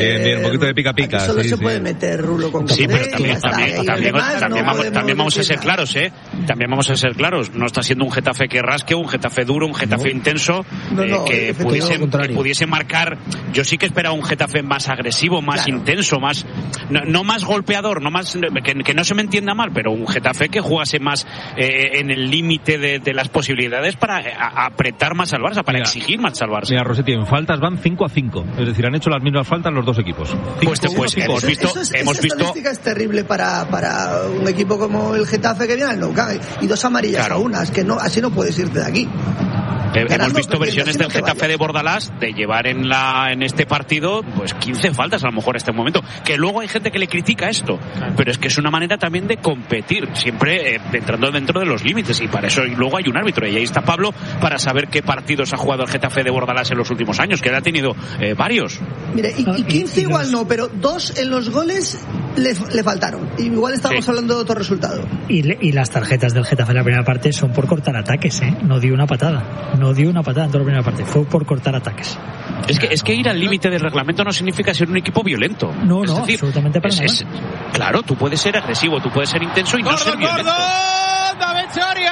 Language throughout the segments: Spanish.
Bien, un poquito de pica-pica. Solo se puede meter Rulo con Sí, pero también vamos a ser claros, También vamos a ser claros. No está siendo un Getafe que rasque, un Getafe duro, un Getafe intenso, que pudiese marcar. Yo sí que esperaba un Getafe más agresivo, más intenso, más no más golpeador, no más que no se me entienda mal, pero un Getafe que jugase más en el límite de las posibilidades para apretar más al Barça, para exigir más al Barça. Mira, Rossetti, en faltas van 5-5, es decir, han hecho las mismas faltas los dos equipos. Pues hemos visto. Esa estadística es terrible para un equipo como el Getafe que viene al Nou Camp y 2 amarillas a una, es que no, así no puedes irte de aquí. Hemos visto versiones del Getafe de Bordalás de llevar en este partido pues 15 faltas a lo mejor en este momento, que luego hay gente que le critica esto, pero es que es una manera también de competir, siempre entrando dentro de los límites, y para eso luego hay un árbitro, y ahí está Pablo para saber qué partidos ha jugado el Getafe de Bordalás en los últimos años, que él ha tenido varios. Mire, y 15 igual no, pero 2 en los goles le faltaron. Igual estamos hablando de otro resultado. Y las tarjetas del Getafe en la primera parte son por cortar ataques, no dio una patada. No dio una patada en toda la primera parte, fue por cortar ataques. Es que ir al límite del reglamento no significa ser un equipo violento. No, decir, absolutamente para nada. Claro, tú puedes ser agresivo, tú puedes ser intenso y no ser violento. David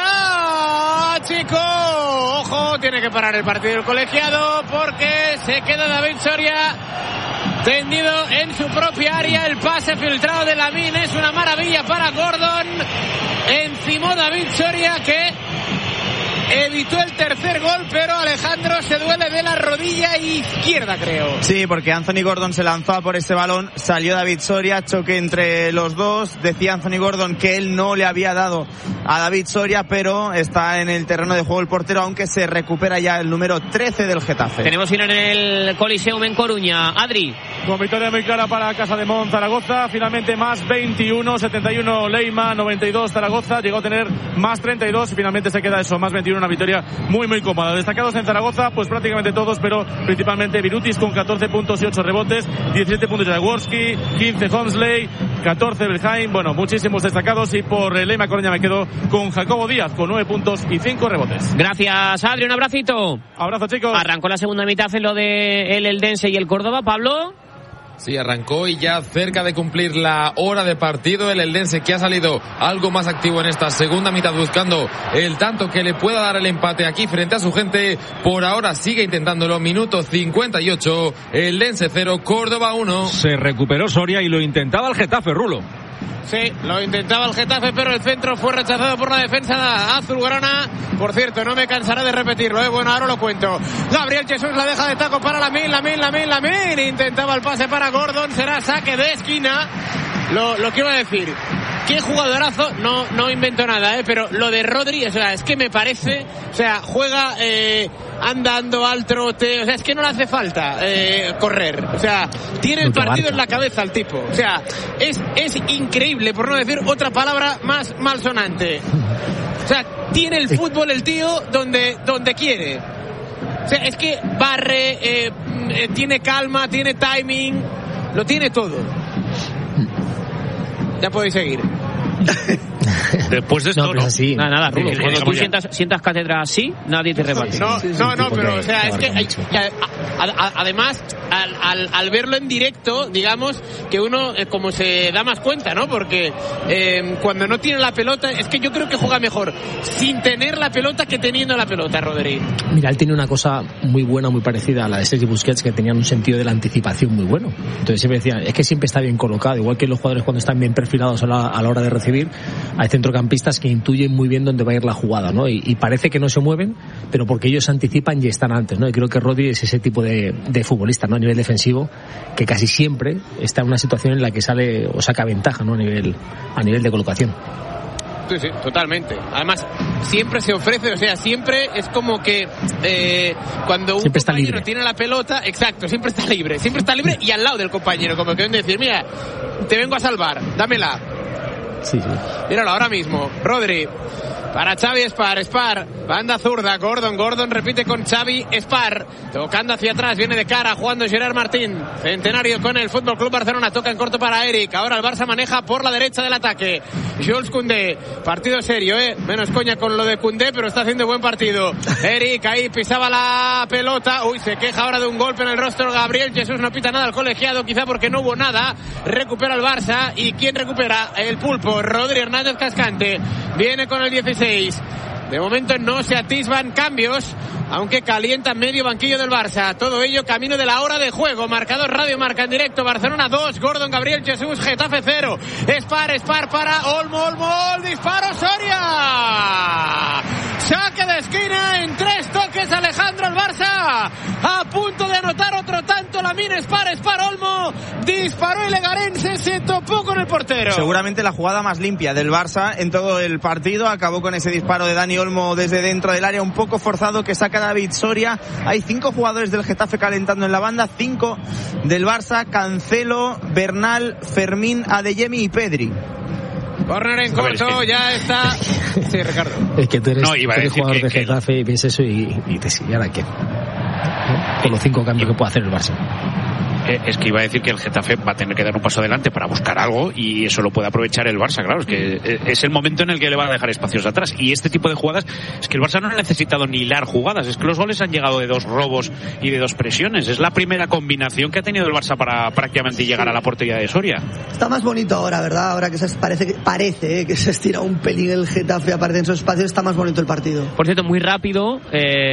Soria, chico, ojo, tiene que parar el partido del colegiado porque se queda David Soria tendido en su propia área. El pase filtrado de Lamine es una maravilla para Gordon. Encimó David Soria, que evitó el tercer gol, pero Alejandro se duele de la rodilla izquierda, creo. Sí, porque Anthony Gordon se lanzó a por ese balón, salió David Soria, choque entre los dos. Decía Anthony Gordon que él no le había dado a David Soria, pero está en el terreno de juego el portero, aunque se recupera ya el número 13 del Getafe. Tenemos ir en el Coliseum en Coruña. Adri. Con victoria muy clara para Casa de Mon Zaragoza, finalmente más 21, 71 Leima, 92 Zaragoza, llegó a tener más 32 y finalmente se queda eso, más 21, una victoria muy muy cómoda. Destacados en Zaragoza, pues prácticamente todos, pero principalmente Virutis con 14 puntos y 8 rebotes, 17 puntos Jaworski, 15 Homsley, 14 Belheim, bueno, muchísimos destacados, y por Leima Coruña me quedo con Jacobo Díaz con 9 puntos y 5 rebotes. Gracias, Adri, un abracito. Abrazo, chicos. Arrancó la segunda mitad en lo de el Eldense y el Córdoba, Pablo. Sí, arrancó y ya cerca de cumplir la hora de partido. El Eldense, que ha salido algo más activo en esta segunda mitad, buscando el tanto que le pueda dar el empate aquí frente a su gente. Por ahora sigue intentándolo. Minuto 58. Eldense 0, Córdoba 1. Se recuperó Soria y lo intentaba el Getafe, Rulo. Sí, lo intentaba el Getafe, pero el centro fue rechazado por la defensa azulgrana. Por cierto, no me cansaré de repetirlo, Bueno, ahora lo cuento. Gabriel Jesús la deja de taco para Lamine. Intentaba el pase para Gordon. Será saque de esquina. Lo que iba a decir. Qué jugadorazo, no invento nada, pero lo de Rodri, o sea, es que me parece, o sea, juega andando al trote, o sea, es que no le hace falta correr, o sea, tiene el partido en la cabeza el tipo, o sea, es increíble, por no decir otra palabra más malsonante. O sea, tiene el fútbol el tío donde quiere. O sea, es que barre, tiene calma, tiene timing, lo tiene todo. Ya podéis seguir. Después de esto, no. Así. Nada, Rulo. Cuando tú sientas cátedra así, nadie te rebate. No, pero, o sea, es que además, al verlo en directo, digamos, que uno como se da más cuenta, ¿no? Porque cuando no tiene la pelota, es que yo creo que juega mejor sin tener la pelota que teniendo la pelota, Rodri. Mira, él tiene una cosa muy buena, muy parecida a la de Sergi Busquets, que tenían un sentido de la anticipación muy bueno. Entonces siempre decían, es que siempre está bien colocado, igual que los jugadores cuando están bien perfilados a la hora de recibir, hay centrocampistas que intuyen muy bien dónde va a ir la jugada, ¿no? Y parece que no se mueven, pero porque ellos anticipan y están antes, ¿no? Y creo que Rodri es ese tipo de futbolista, ¿no? A nivel defensivo, que casi siempre está en una situación en la que sale o saca ventaja, ¿no? A nivel de colocación. Sí, totalmente. Además, siempre se ofrece, o sea, siempre es como que cuando un compañero tiene la pelota, exacto, siempre está libre y al lado del compañero, como que ven decir, mira, te vengo a salvar, dámela. Sí. Míralo ahora mismo, Rodri. para Xavi Spar, banda zurda, Gordon repite con Xavi Spar, tocando hacia atrás, viene de cara, jugando Gerard Martín, Centenario con el Fútbol Club Barcelona, toca en corto para Eric, ahora el Barça maneja por la derecha del ataque, Jules Koundé, partido serio, menos coña con lo de Koundé, pero está haciendo buen partido, Eric ahí pisaba la pelota, se queja ahora de un golpe en el rostro Gabriel Jesús, no pita nada al colegiado, quizá porque no hubo nada, recupera el Barça, y ¿quién recupera? El Pulpo, Rodri Hernández Cascante, viene con el 16. De momento no se atisban cambios, aunque calienta medio banquillo del Barça. Todo ello camino de la hora de juego. Marcador Radio Marca en directo. Barcelona 2, Gordon, Gabriel Jesús, Getafe 0. Spar para Olmo, disparo Soria. Saque de esquina en 3 toques Alejandro el Barça. A punto de anotar otro tanto Lamine Spar Olmo. Disparó el Legarense, se topó con el portero. Seguramente la jugada más limpia del Barça en todo el partido. Acabó con ese disparo de Dani Olmo desde dentro del área, un poco forzado, que saca David Soria. Hay 5 jugadores del Getafe calentando en la banda, 5 del Barça: Cancelo, Bernal, Fermín, Adeyemi y Pedri. Corner en corto, ya está. Sí, Ricardo. Es que tú eres jugador de Getafe y ves eso y te sigue ahora qué. Con los 5 cambios que puede hacer el Barça. Es que iba a decir que el Getafe va a tener que dar un paso adelante para buscar algo, y eso lo puede aprovechar el Barça, claro, es que es el momento en el que le van a dejar espacios atrás, y este tipo de jugadas, es que el Barça no ha necesitado ni hilar jugadas, es que los goles han llegado de 2 robos y de 2 presiones, es la primera combinación que ha tenido el Barça para prácticamente llegar a la portería de Soria. Está más bonito ahora, ¿verdad? Ahora que parece que se estira un pelín el Getafe, aparece en esos espacios, está más bonito el partido. Por cierto, muy rápido,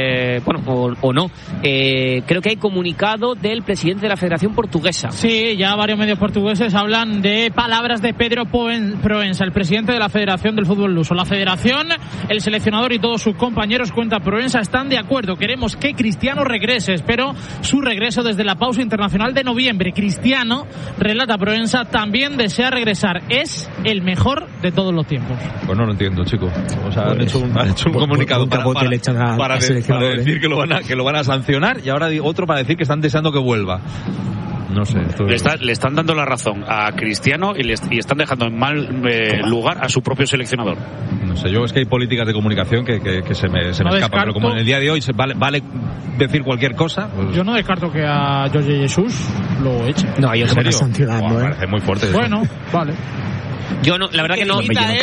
o no, creo que hay comunicado del presidente de la Federación Portuguesa. Sí, ya varios medios portugueses hablan de palabras de Pedro Proença, el presidente de la Federación del Fútbol Luso. La Federación, el seleccionador y todos sus compañeros, cuenta Proença, están de acuerdo. Queremos que Cristiano regrese. Espero su regreso desde la pausa internacional de noviembre. Cristiano, relata Proença, también desea regresar. Es el mejor de todos los tiempos. Pues no lo entiendo, chicos. O sea, han hecho un comunicado para decir que lo van a sancionar, y ahora otro para decir que están deseando que vuelva. No sé. Le están dando la razón a Cristiano y están dejando en mal lugar a su propio seleccionador. No sé, yo es que hay políticas de comunicación que se me escapan, pero como en el día de hoy vale decir cualquier cosa. Pues... Yo no descarto que a Jorge Jesús lo eche. No, yo creo que sancionando, me parece muy fuerte. Bueno, vale. Yo no, la verdad que no.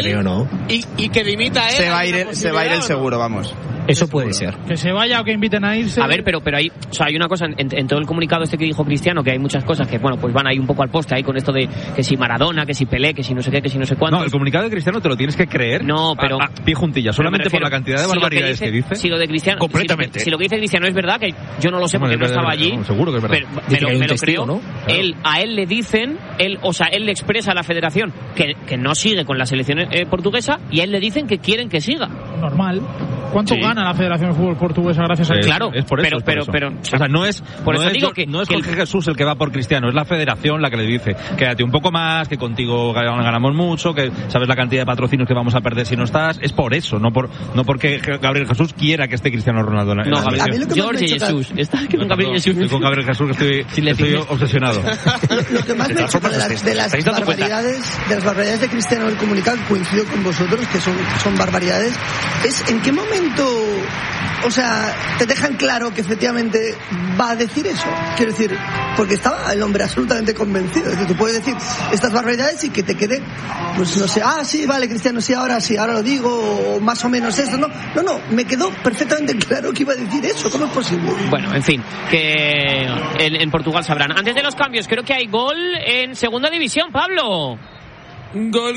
Y que dimita él. Se va a ir el seguro, vamos. Eso puede ser. Que se vaya o que inviten a irse. A ver, pero hay, o sea, hay una cosa en todo el comunicado este que dijo Cristiano, que hay muchas cosas que, bueno, pues van ahí un poco al poste ahí con esto de que si Maradona, que si Pelé, que si no sé qué, que si no sé cuánto. No, el comunicado de Cristiano te lo tienes que creer. No, pero a pie juntilla, solamente por la cantidad de barbaridades que dice. Si lo de Cristiano, completamente. Si lo que dice Cristiano es verdad, que yo no lo sé porque no estaba allí. Seguro que es verdad. Pero me lo creo, ¿no? Claro. A él le dicen, él le expresa a la Federación que no sigue con la selección portuguesa, y a él le dicen que quieren que siga. Normal. ¿Cuánto gana la Federación de Fútbol Portuguesa gracias a claro, es por eso, pero o sea, no es Jorge Jesús el que va por Cristiano, es la Federación la que le dice: quédate un poco más, que contigo ganamos mucho, que sabes la cantidad de patrocinios que vamos a perder si no estás. Es por eso, no porque Gabriel Jesús quiera que esté Cristiano Ronaldo. No, Jorge Jesús. Está con Gabriel Jesús. Estoy con Gabriel Jesús, que estoy obsesionado. Lo que más me choca de las barbaridades de Cristiano del comunicado, coincido con vosotros que son barbaridades, es en qué momento, o sea, te dejan claro que efectivamente va a decir eso. Quiero decir, porque estaba el hombre absolutamente convencido. Es decir, tú puedes decir estas barbaridades y que te quede, pues no sé, sí, vale, Cristiano, sí, ahora lo digo, o más o menos eso. No, me quedó perfectamente claro que iba a decir eso. ¿Cómo es posible? Bueno, en fin, que en Portugal sabrán. Antes de los cambios, creo que hay gol en segunda división, Pablo. Gol.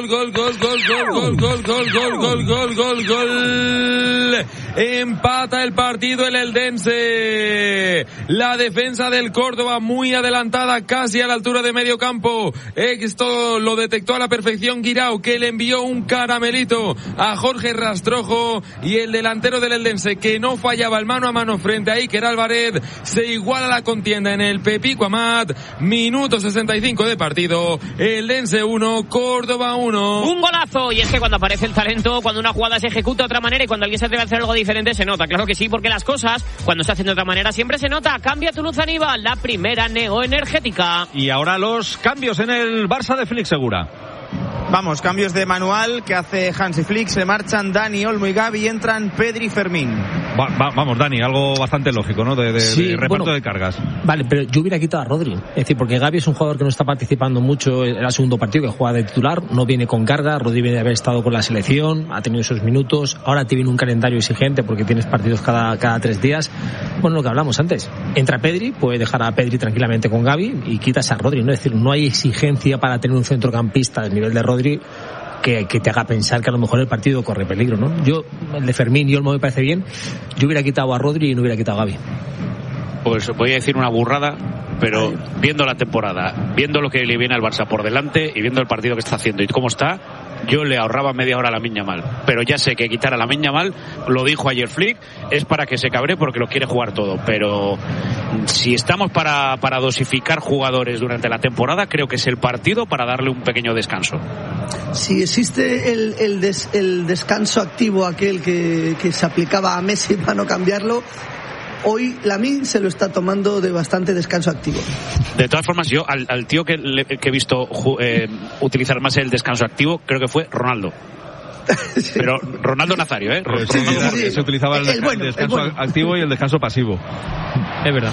Empata el partido el Eldense. La defensa del Córdoba muy adelantada, casi a la altura de medio campo. Esto lo detectó a la perfección Guirao, que le envió un caramelito a Jorge Rastrojo, y el delantero del Eldense, que no fallaba el mano a mano frente a Iker Álvarez, se iguala la contienda en el Pepico Amat. Minuto 65 de partido. Eldense 1, Córdoba 1. Un golazo, y es que cuando aparece el talento, cuando una jugada se ejecuta de otra manera y cuando alguien se atreve a hacer algo diferente, se nota. Claro que sí, porque las cosas, cuando se hacen de otra manera, siempre se nota. Cambia Toulouse Aníbal, la primera neoenergética. Y ahora los cambios en el Barça de Félix Segura. Vamos, cambios de manual que hace Hansi Flick. Se marchan Dani, Olmo y Gavi y entran Pedri y Fermín. Vamos, Dani, algo bastante lógico, ¿no? De reparto de cargas. Vale, pero yo hubiera quitado a Rodri. Es decir, porque Gavi es un jugador que no está participando mucho. Era el segundo partido que juega de titular, no viene con carga. Rodri viene de haber estado con la selección, ha tenido esos minutos. Ahora te viene un calendario exigente porque tienes partidos cada 3 días. Bueno, lo que hablamos antes. Entra Pedri, puede dejar a Pedri tranquilamente con Gavi y quitas a Rodri, ¿no? Es decir, no hay exigencia para tener un centrocampista del nivel de Rodri que te haga pensar que a lo mejor el partido corre peligro, ¿no? El de Fermín y Olmo me parece bien. Yo hubiera quitado a Rodri y no hubiera quitado a Gavi. Pues voy a decir una burrada, pero viendo la temporada, viendo lo que le viene al Barça por delante y viendo el partido que está haciendo y cómo está, yo le ahorraba media hora a Lamine Yamal. Pero ya sé que quitar a Lamine Yamal, lo dijo ayer Flick, es para que se cabre porque lo quiere jugar todo. Pero si estamos para dosificar jugadores durante la temporada, creo que es el partido para darle un pequeño descanso. Si existe el descanso activo aquel que se aplicaba a Messi para no cambiarlo, hoy Lamine se lo está tomando de bastante descanso activo. De todas formas, yo al tío que he visto utilizar más el descanso activo, creo que fue Ronaldo. Sí. Pero Ronaldo Nazario, ¿eh? Sí. Se utilizaba el descanso activo y el descanso pasivo. Es verdad.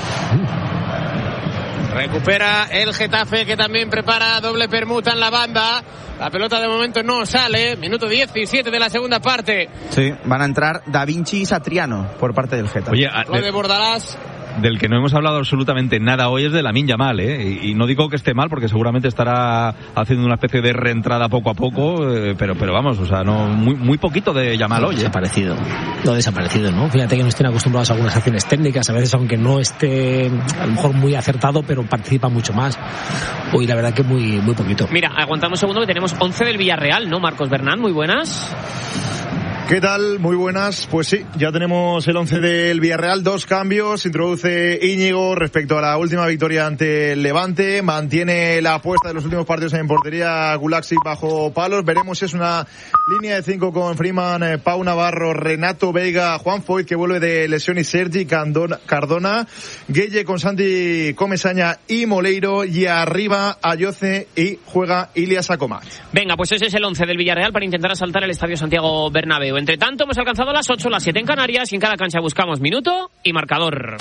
Recupera el Getafe, que también prepara doble permuta en la banda. La pelota de momento no sale. Minuto 17 de la segunda parte. Sí, van a entrar Da Vinci y Satriano por parte del Getafe. Oye, lo de Bordalás. Del que no hemos hablado absolutamente nada hoy es de Lamine Yamal, y no digo que esté mal porque seguramente estará haciendo una especie de reentrada poco a poco, pero vamos, o sea, no muy poquito de Yamal hoy. Desaparecido, ¿no? Fíjate que nos tienen acostumbrados a algunas acciones técnicas, a veces aunque no esté a lo mejor muy acertado, pero participa mucho más. Hoy la verdad que muy poquito. Mira, aguantamos un segundo que tenemos 11 del Villarreal, ¿no? Marcos Bernán, muy buenas. ¿Qué tal? Muy buenas. Pues sí, ya tenemos el 11 del Villarreal. 2 cambios. Introduce Íñigo respecto a la última victoria ante el Levante. Mantiene la apuesta de los últimos partidos en portería Gulaxi bajo palos. Veremos si es una línea de 5 con Freeman, Pau Navarro, Renato Veiga, Juan Foyt, que vuelve de lesión, y Sergi Cardona. Gueye con Santi Comesaña y Moleiro. Y arriba Ayoce y juega Ilias Acomat. Venga, pues ese es el 11 del Villarreal para intentar asaltar el Estadio Santiago Bernabéu. Entre tanto, hemos alcanzado las 8, las 7 en Canarias, y en cada cancha buscamos minuto y marcador.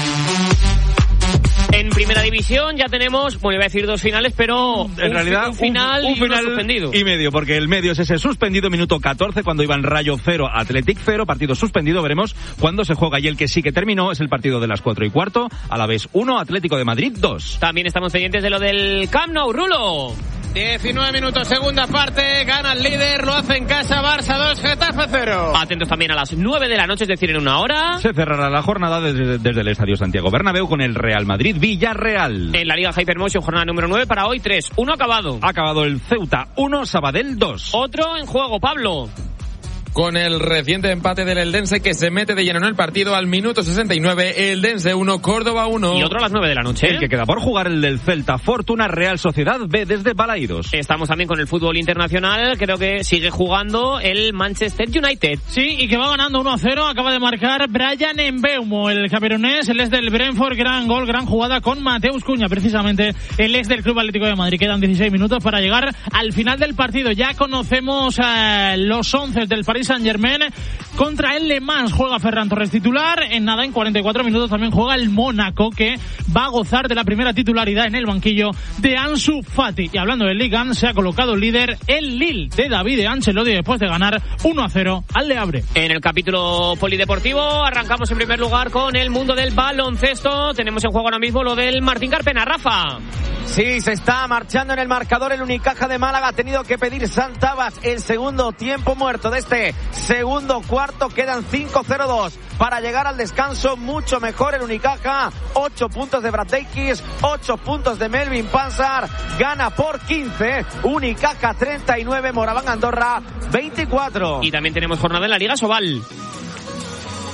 En primera división ya tenemos, bueno, iba a decir 2 finales, pero en realidad un final y uno suspendido. Y medio, porque el medio es ese suspendido, minuto 14, cuando iban Rayo 0, Athletic 0, partido suspendido. Veremos cuándo se juega, y el que sí que terminó es el partido de las 4:15, Alavés 1, Atlético de Madrid 2. También estamos pendientes de lo del Camp Nou, Rulo. 19 minutos, segunda parte, gana el líder, lo hace en casa, Barça 2, Getafe 0. Atentos también a las 9 de la noche, es decir, en una hora. Se cerrará la jornada desde el Estadio Santiago Bernabéu con el Real Madrid Villarreal. En la Liga Hypermotion, jornada número 9 para hoy, 3. 1 acabado. Ha acabado el Ceuta 1, Sabadell 2. Otro en juego, Pablo. Con el reciente empate del Eldense, que se mete de lleno en el partido al minuto 69, Eldense 1, Córdoba 1. Y otro a las 9 de la noche. El que queda por jugar, el del Celta, Fortuna Real Sociedad B desde Balaídos. Estamos también con el fútbol internacional, creo que sigue jugando el Manchester United. Sí, y que va ganando 1-0, acaba de marcar Brian Mbeumo, el camerunés, el ex del Brentford, gran gol, gran jugada con Mateus Cunha, precisamente el ex del Club Atlético de Madrid. Quedan 16 minutos para llegar al final del partido. Ya conocemos los 11 del Paris Saint-Germain. Contra el Le Mans juega Ferran Torres titular. En 44 minutos también juega el Mónaco, que va a gozar de la primera titularidad en el banquillo de Ansu Fati. Y hablando del Ligue 1, se ha colocado líder el Lille de David Ancelotti después de ganar 1-0 al Le Havre. En el capítulo polideportivo arrancamos en primer lugar con el mundo del baloncesto. Tenemos en juego ahora mismo lo del Martín Carpena. Rafa. Sí, se está marchando en el marcador el Unicaja de Málaga. Ha tenido que pedir Santabas el segundo tiempo muerto de este segundo cuarto. Quedan 5-0-2 para llegar al descanso. Mucho mejor el Unicaja. 8 puntos de Braddeikis, 8 puntos de Melvin Pansar. Gana por 15. Unicaja 39, Moraván Andorra 24. Y también tenemos jornada en la Liga Sobal.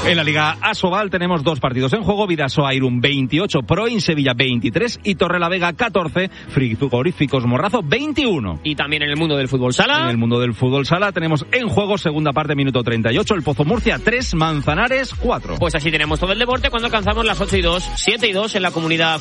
En la Liga Asobal tenemos 2 partidos en juego. Vidasoa Irún 28, Proin Sevilla 23 y Torrelavega 14, Frigoríficos Morrazo 21. Y también en el mundo del fútbol sala. En el mundo del fútbol sala tenemos en juego, segunda parte, minuto 38, el Pozo Murcia 3, Manzanares 4. Pues así tenemos todo el deporte cuando alcanzamos las 8:02, 7:02 en la comunidad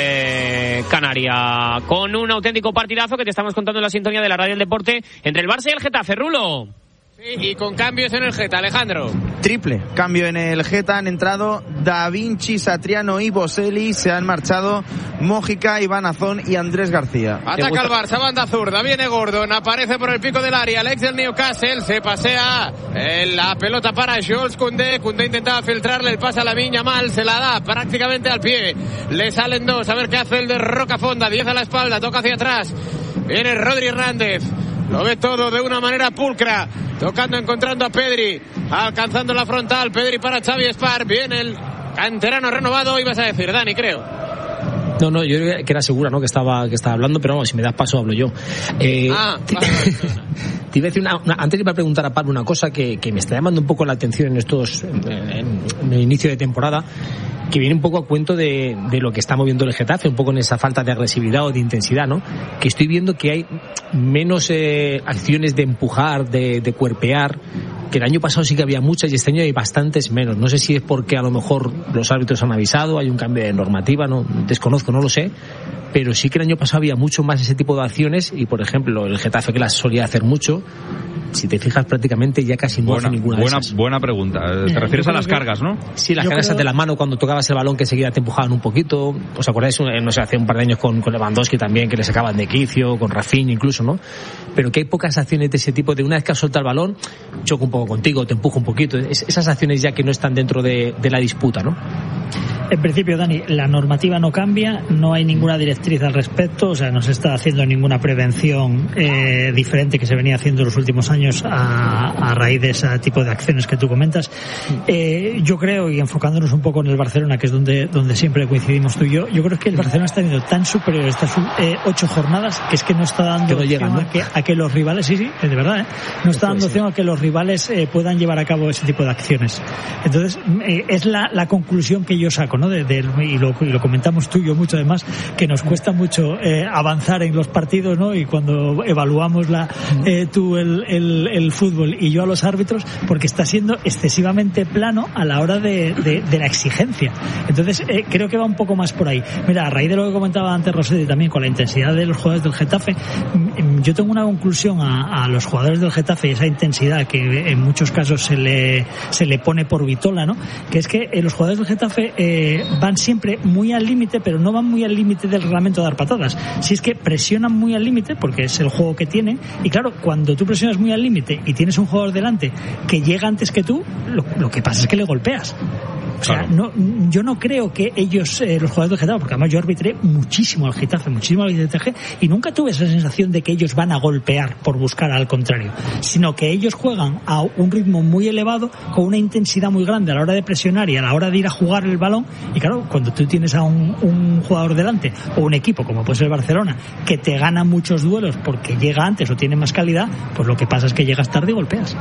canaria. Con un auténtico partidazo que te estamos contando en la sintonía de la Radio del Deporte entre el Barça y el Getafe. Rulo. Sí, y con cambios en el Geta, Alejandro. Triple cambio en el Geta, han entrado Da Vinci, Satriano y Boselli, se han marchado Mójica, Iván Azón y Andrés García. Ataca el Barça, banda zurda, viene Gordon, aparece por el pico del área, el ex del Newcastle, se pasea la pelota para Jules Koundé, Koundé intentaba filtrarle el pase a Lamine Yamal, se la da prácticamente al pie, le salen 2, a ver qué hace el de Rocafonda, 10 a la espalda, toca hacia atrás, viene Rodri Hernández. Lo ve todo de una manera pulcra. Tocando, encontrando a Pedri. Alcanzando la frontal. Pedri para Xavi Espar. Viene el canterano renovado. Ibas a decir, Dani, creo. No, yo creo que era Segura, ¿no? Que estaba hablando, pero vamos, si me das paso hablo yo. Te iba a decir antes iba a preguntar a Pablo una cosa que me está llamando un poco la atención en el inicio de temporada, que viene un poco a cuento de lo que está moviendo el Getafe, un poco en esa falta de agresividad o de intensidad, ¿no? Que estoy viendo que hay menos acciones de empujar, de cuerpear, que el año pasado sí que había muchas y este año hay bastantes menos. No sé si es porque a lo mejor los árbitros han avisado, hay un cambio de normativa, no desconozco, no lo sé, pero sí que el año pasado había mucho más ese tipo de acciones y, por ejemplo, el Getafe, que las solía hacer mucho, si te fijas, prácticamente ya casi no hace ninguna de esas. Buena pregunta. Te refieres a las cargas, ¿no? Sí, las cargas de la mano cuando tocabas el balón, que enseguida te empujaban un poquito. ¿Os acordáis? No sé, hace un par de años con Lewandowski también, que le sacaban de quicio, con Rafinha incluso, ¿no? Pero que hay pocas acciones de ese tipo, de una vez que has soltado el balón, choca un poco contigo, te empuja un poquito. Esas acciones ya que no están dentro de la disputa, ¿no? En principio, Dani, la normativa no cambia, no hay ninguna directriz al respecto, o sea, no se está haciendo ninguna prevención diferente que se venía haciendo en los últimos años a raíz de ese tipo de acciones que tú comentas. Yo creo, y enfocándonos un poco en el Barcelona, que es donde siempre coincidimos tú y yo creo que el Barcelona está siendo tan superior estas 8 jornadas que es que no está dando opción a que los rivales, sí, de verdad, no está dando opción a que los rivales puedan llevar a cabo ese tipo de acciones. Entonces, es la conclusión que yo saco, ¿no? Y lo comentamos tú y yo mucho, además, que nos cuesta mucho avanzar en los partidos, ¿no? Y cuando evaluamos tú el fútbol y yo a los árbitros, porque está siendo excesivamente plano a la hora de la exigencia. Entonces, creo que va un poco más por ahí. Mira, a raíz de lo que comentaba antes Rossetti también, con la intensidad de los jugadores del Getafe, yo tengo una conclusión a los jugadores del Getafe y esa intensidad que en muchos casos se le pone por vitola, ¿no? Que es que los jugadores del Getafe van siempre muy al límite, pero no van muy al límite del reglamento de dar patadas. Si es que presionan muy al límite, porque es el juego que tienen, y claro, cuando tú presionas muy al límite y tienes un jugador delante que llega antes que tú, lo que pasa es que le golpeas. O sea, yo no creo que ellos, los jugadores del Getafe, porque además yo arbitré muchísimo al Getafe, muchísimo al GTG, y nunca tuve esa sensación de que ellos van a golpear por buscar al contrario, sino que ellos juegan a un ritmo muy elevado, con una intensidad muy grande a la hora de presionar y a la hora de ir a jugar el balón. Y claro, cuando tú tienes a un jugador delante, o un equipo como puede ser el Barcelona, que te gana muchos duelos porque llega antes o tiene más calidad, pues lo que pasa es que llegas tarde y golpeas.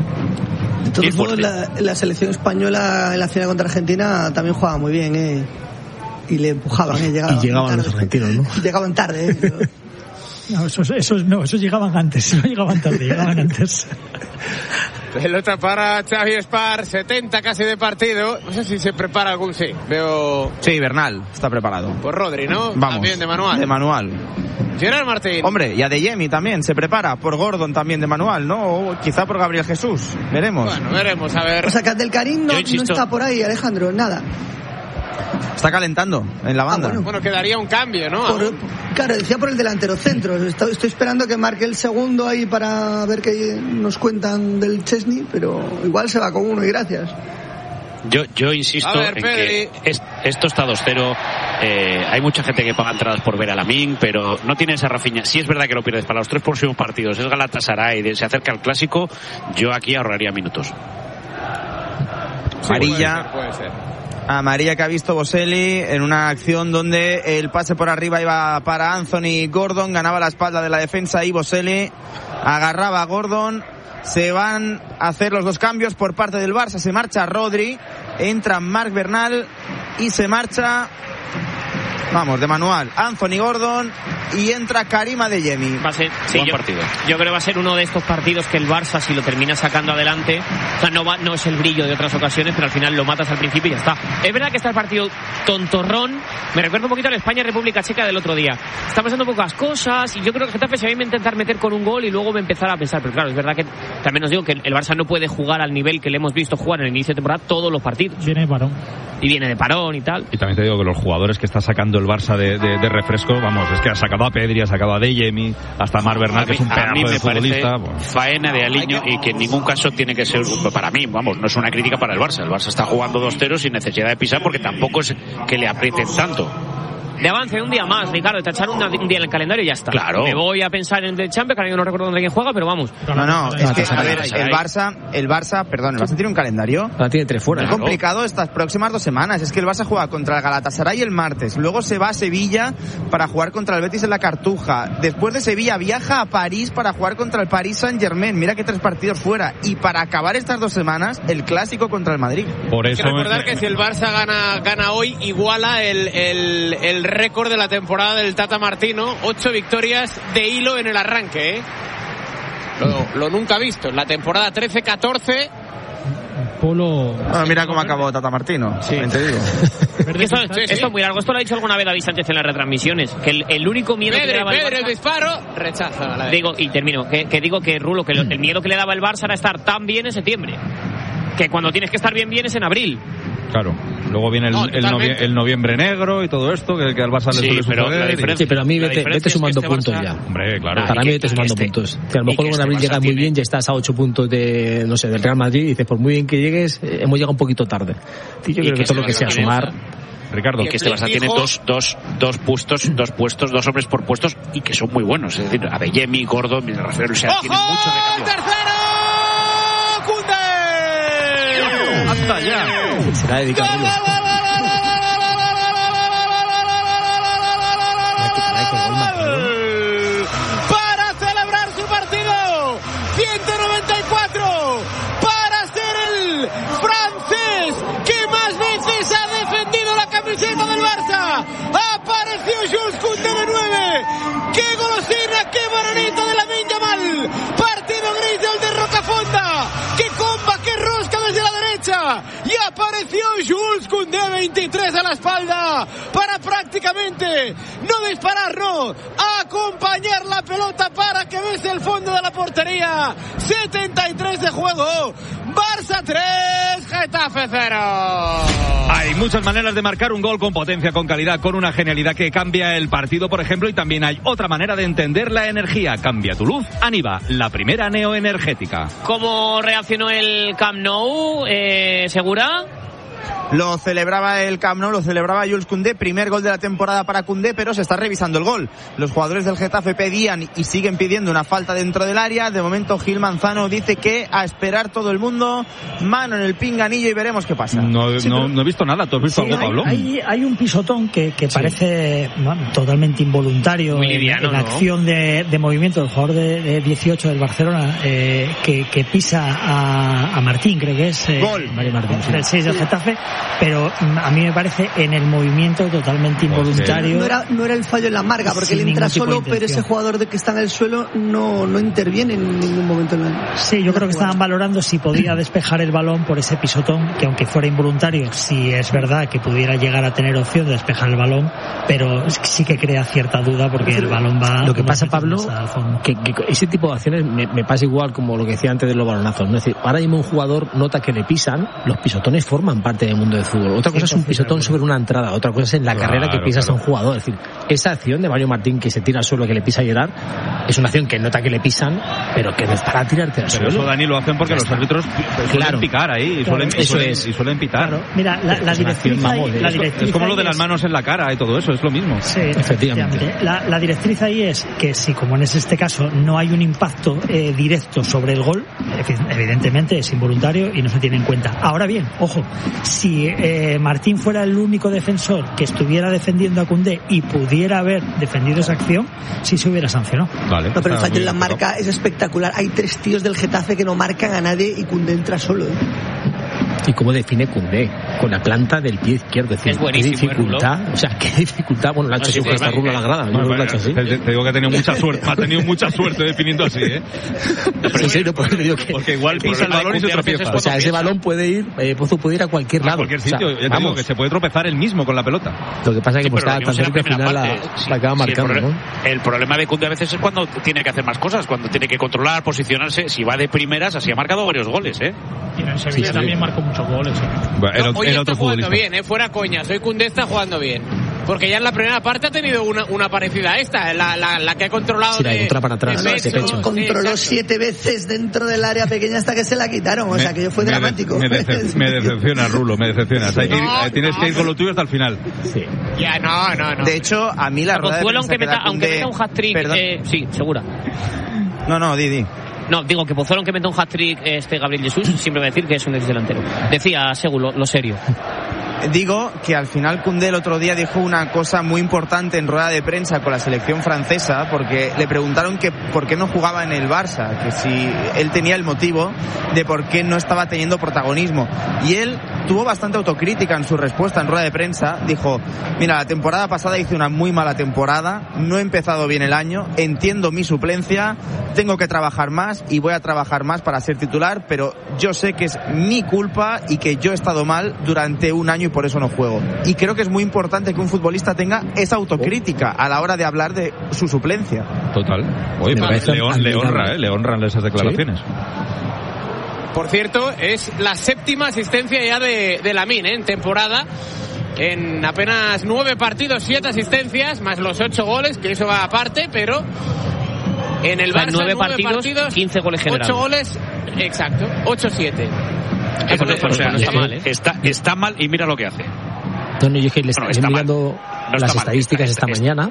De todos modos, la selección española en la final contra Argentina también jugaba muy bien, y le empujaban, llegaban los argentinos, ¿no? Llegaban tarde, No, esos llegaban antes, no llegaban tarde, llegaban antes. Pelota para Xavi Espar, 70 casi de partido. No sé si se prepara algún, veo... Sí, Bernal está preparado. Por Rodri, ¿no? Vamos. También de manual. De manual. Gerard Martín. Hombre, y Adeyemi también se prepara. Por Gordon también de manual, ¿no? O quizá por Gabriel Jesús. Veremos. Bueno, veremos, a ver. O sea, que Abdelkarim no está por ahí, Alejandro, nada. Está calentando en la banda. Bueno, quedaría un cambio, ¿no? Claro, decía por el delantero centro. Estoy esperando que marque el segundo ahí para ver qué nos cuentan del Chesney, pero igual se va con uno y gracias. Yo insisto en que esto está 2-0. Hay mucha gente que paga entradas por ver a Lamine, pero no tiene esa Rafinha. Sí es verdad que lo pierdes para los 3 próximos partidos. Es Galatasaray, se acerca al clásico. Yo aquí ahorraría minutos. Amarilla. Puede ser. Amarilla que ha visto Boselli en una acción donde el pase por arriba iba para Anthony Gordon, ganaba la espalda de la defensa y Boselli agarraba a Gordon, Se van a hacer los 2 cambios por parte del Barça. Se marcha Rodri, entra Marc Bernal y se marcha, de manual, Anthony Gordon y entra Karim Adeyemi. Va a ser, sí, partido. Yo creo que va a ser uno de estos partidos que el Barça, si lo termina sacando adelante, o sea, no es el brillo de otras ocasiones, pero al final lo matas al principio y ya está. Es verdad que está el partido tontorrón, me recuerda un poquito a la España-República Checa del otro día. Está pasando pocas cosas y yo creo que Getafe se va a intentar meter con un gol y luego va a empezar a pensar, pero claro, es verdad que también os digo que el Barça no puede jugar al nivel que le hemos visto jugar en el inicio de temporada todos los partidos. Viene de parón. Y viene de parón y tal. Y también te digo que los jugadores que está sacando el Barça de refresco, es que ha sacado a Pedri, ha sacado a Adeyemi, hasta Marc Bernal, que es un pedazo de futbolista. Faena de Aliño y que en ningún caso tiene que ser, para mí, no es una crítica para el Barça. El Barça está jugando 2-0 sin necesidad de pisar porque tampoco es que le aprieten tanto. De avance un día más, Ricardo, tachar un día en el calendario y ya está. Claro. Me voy a pensar en el Champions, que yo no recuerdo dónde quién juega, pero vamos. Es que, a ver, el Barça tiene un calendario. Tiene 3 fuera. Es complicado estas próximas 2 semanas. Es que el Barça juega contra el Galatasaray el martes, luego se va a Sevilla para jugar contra el Betis en la Cartuja. Después de Sevilla viaja a París para jugar contra el Paris Saint-Germain. Mira que 3 partidos fuera. Y para acabar estas 2 semanas, el clásico contra el Madrid. Por eso hay que recordar que si el Barça gana hoy, iguala el récord de la temporada del Tata Martino, 8 victorias de hilo en el arranque, ¿eh? Lo nunca visto. En la temporada 13-14. Polo. Mira cómo acabó Tata Martino. Sí. Te digo. Esto es muy largo. Esto lo ha dicho alguna vez David Sánchez en las retransmisiones. Que el único miedo que le daba el disparo, rechaza. Y termino. Que digo que Rulo, que el miedo que le daba el Barça era estar tan bien en septiembre. Que cuando tienes que estar bien es en abril. Claro, luego viene el noviembre negro y todo esto, que al Barça le suele suceder. Sí, pero a mí vete sumando puntos ya. Hombre, claro. Para mí vete sumando puntos. Que a lo mejor en abril llegas muy bien, ya estás a 8 puntos del Real Madrid y dices, por muy bien que llegues, hemos llegado un poquito tarde. Y yo creo que todo lo que sea sumar... Ricardo, que este Barça tiene dos puestos, 2 hombres por puestos y que son muy buenos. Es decir, Adeyemi, Gordon, Rafael, o sea, tienen mucho recambio. ¡Tercero! ¡Koundé! ¡Hasta ya! Será dedicado. Para celebrar su partido, 194, para ser el francés que más veces ha defendido la camiseta del Barça. Apareció Jules Koundé de 9. ¡Qué golosina, qué bananita de Lamine Yamal! Partido gris del de Rocafonda. ¡Qué comba, qué rosca desde la derecha! Y apareció Jules Koundé, 23 a la espalda, para prácticamente no disparar, no, acompañar la pelota para que bese el fondo de la portería. 73 de juego, Barça 3, Getafe 0. Hay muchas maneras de marcar un gol con potencia, con calidad, con una genialidad que cambia el partido, por ejemplo, y también hay otra manera de entender la energía. Cambia tu luz, Aniva, la primera neoenergética. ¿Cómo reaccionó el Camp Nou, Segura? Lo celebraba el Camp Nou, lo celebraba Jules Koundé, primer gol de la temporada para Koundé, pero se está revisando el gol. Los jugadores del Getafe pedían y siguen pidiendo una falta dentro del área. De momento Gil Manzano dice que a esperar todo el mundo, mano en el pinganillo y veremos qué pasa. No he visto nada. ¿Tú has visto algo, Pablo? Hay un pisotón que parece totalmente involuntario, liviano, en acción de movimiento del jugador de 18 del Barcelona, que pisa a Martín, creo que es gol. Mario Martín, el 6 del Getafe. Pero a mí me parece en el movimiento totalmente involuntario. No era el fallo en la marca, porque él entra solo, pero ese jugador que está en el suelo no interviene en ningún momento. Sí, yo creo que estaban valorando si podía despejar el balón por ese pisotón, que aunque fuera involuntario, sí es verdad que pudiera llegar a tener opción de despejar el balón, pero sí que crea cierta duda porque el balón va... Lo que pasa, Pablo, que ese tipo de acciones me pasa igual como lo que decía antes de los balonazos, ¿no? Es decir, ahora mismo un jugador nota que le pisan, los pisotones forman parte del mundo del fútbol. Otra cosa es un pisotón sobre una entrada, otra cosa es en la carrera que pisas a un jugador. Es decir, esa acción de Mario Martín que se tira al suelo, que le pisa a Gerard, es una acción que nota que le pisan, pero que no es para tirarte al suelo. Eso, Dani, lo hacen porque los árbitros suelen picar ahí y suelen pitar. Claro. Mira, la directriz es como lo de las manos en la cara y todo eso, es lo mismo. Sí, efectivamente. La directriz ahí es que si, como en este caso, no hay un impacto directo sobre el gol, evidentemente es involuntario y no se tiene en cuenta. Ahora bien, ojo, si Martín fuera el único defensor que estuviera defendiendo a Koundé y pudiera haber defendido esa acción, sí se hubiera sancionado. Vale, no, pero el fallo en la marca es espectacular. Hay 3 tíos del Getafe que no marcan a nadie y Koundé entra solo. ¿Y cómo define Koundé? Con la planta del pie izquierdo. Es buenísimo. Qué dificultad. O sea, qué dificultad. Bueno, la ha hecho esta rula a la grada. Lo ha hecho así. Te digo que ha tenido mucha suerte. Ha tenido mucha suerte definiendo así, ¿eh? Porque igual pisa el balón y se tropieza. O sea, ese balón puede ir, Pozo puede ir a cualquier lado. A cualquier sitio. Ya te digo que se puede tropezar él mismo con la pelota. Lo que pasa es que está tan cerca, al final la acaba marcando, ¿no? El problema de Koundé a veces es cuando tiene que hacer más cosas, cuando tiene que controlar, posicionarse. Si va de primeras, así ha marcado varios goles, ¿eh? Y en el Sevilla también marcó muchos goles. Bueno, hoy está otro jugando bien, fuera coñas. Hoy Koundé está jugando bien. Porque ya en la primera parte ha tenido una parecida a esta, la que ha controlado. Sí, otra para atrás, de pecho. Controló 7 veces dentro del área pequeña hasta que se la quitaron. O sea, que fue dramático. Me decepciona, Rulo, me decepcionas. Tienes que ir con lo tuyo hasta el final. Sí. Ya, no. De hecho, a mí la rueda de prensa aunque meta un hat-trick, sí, segura. No, Didi. No, digo que Pozuelo, aunque meta un hat-trick Gabriel Jesús, siempre va a decir que es un ex delantero. Decía, Seguro, lo serio. Digo que al final Koundé el otro día dijo una cosa muy importante en rueda de prensa con la selección francesa, porque le preguntaron que por qué no jugaba en el Barça, que si él tenía el motivo de por qué no estaba teniendo protagonismo. Y él tuvo bastante autocrítica en su respuesta en rueda de prensa. Dijo, mira, la temporada pasada hice una muy mala temporada, no he empezado bien el año, entiendo mi suplencia, tengo que trabajar más y voy a trabajar más para ser titular, pero yo sé que es mi culpa y que yo he estado mal durante un año y por eso no juego. Y creo que es muy importante que un futbolista tenga esa autocrítica a la hora de hablar de su suplencia. Total. Oye, le honran esas declaraciones. ¿Sí? Por cierto, es la 7ª asistencia ya de Lamine en temporada. En apenas 9 partidos, 7 asistencias, más los 8 goles, que eso va aparte, pero en el Barça 9 partidos, 15 goles generados. 8 goles, exacto, 8-7. O sea, no está mal, ¿eh? Está mal y mira lo que hace. Yo es que estoy mirando las estadísticas esta mañana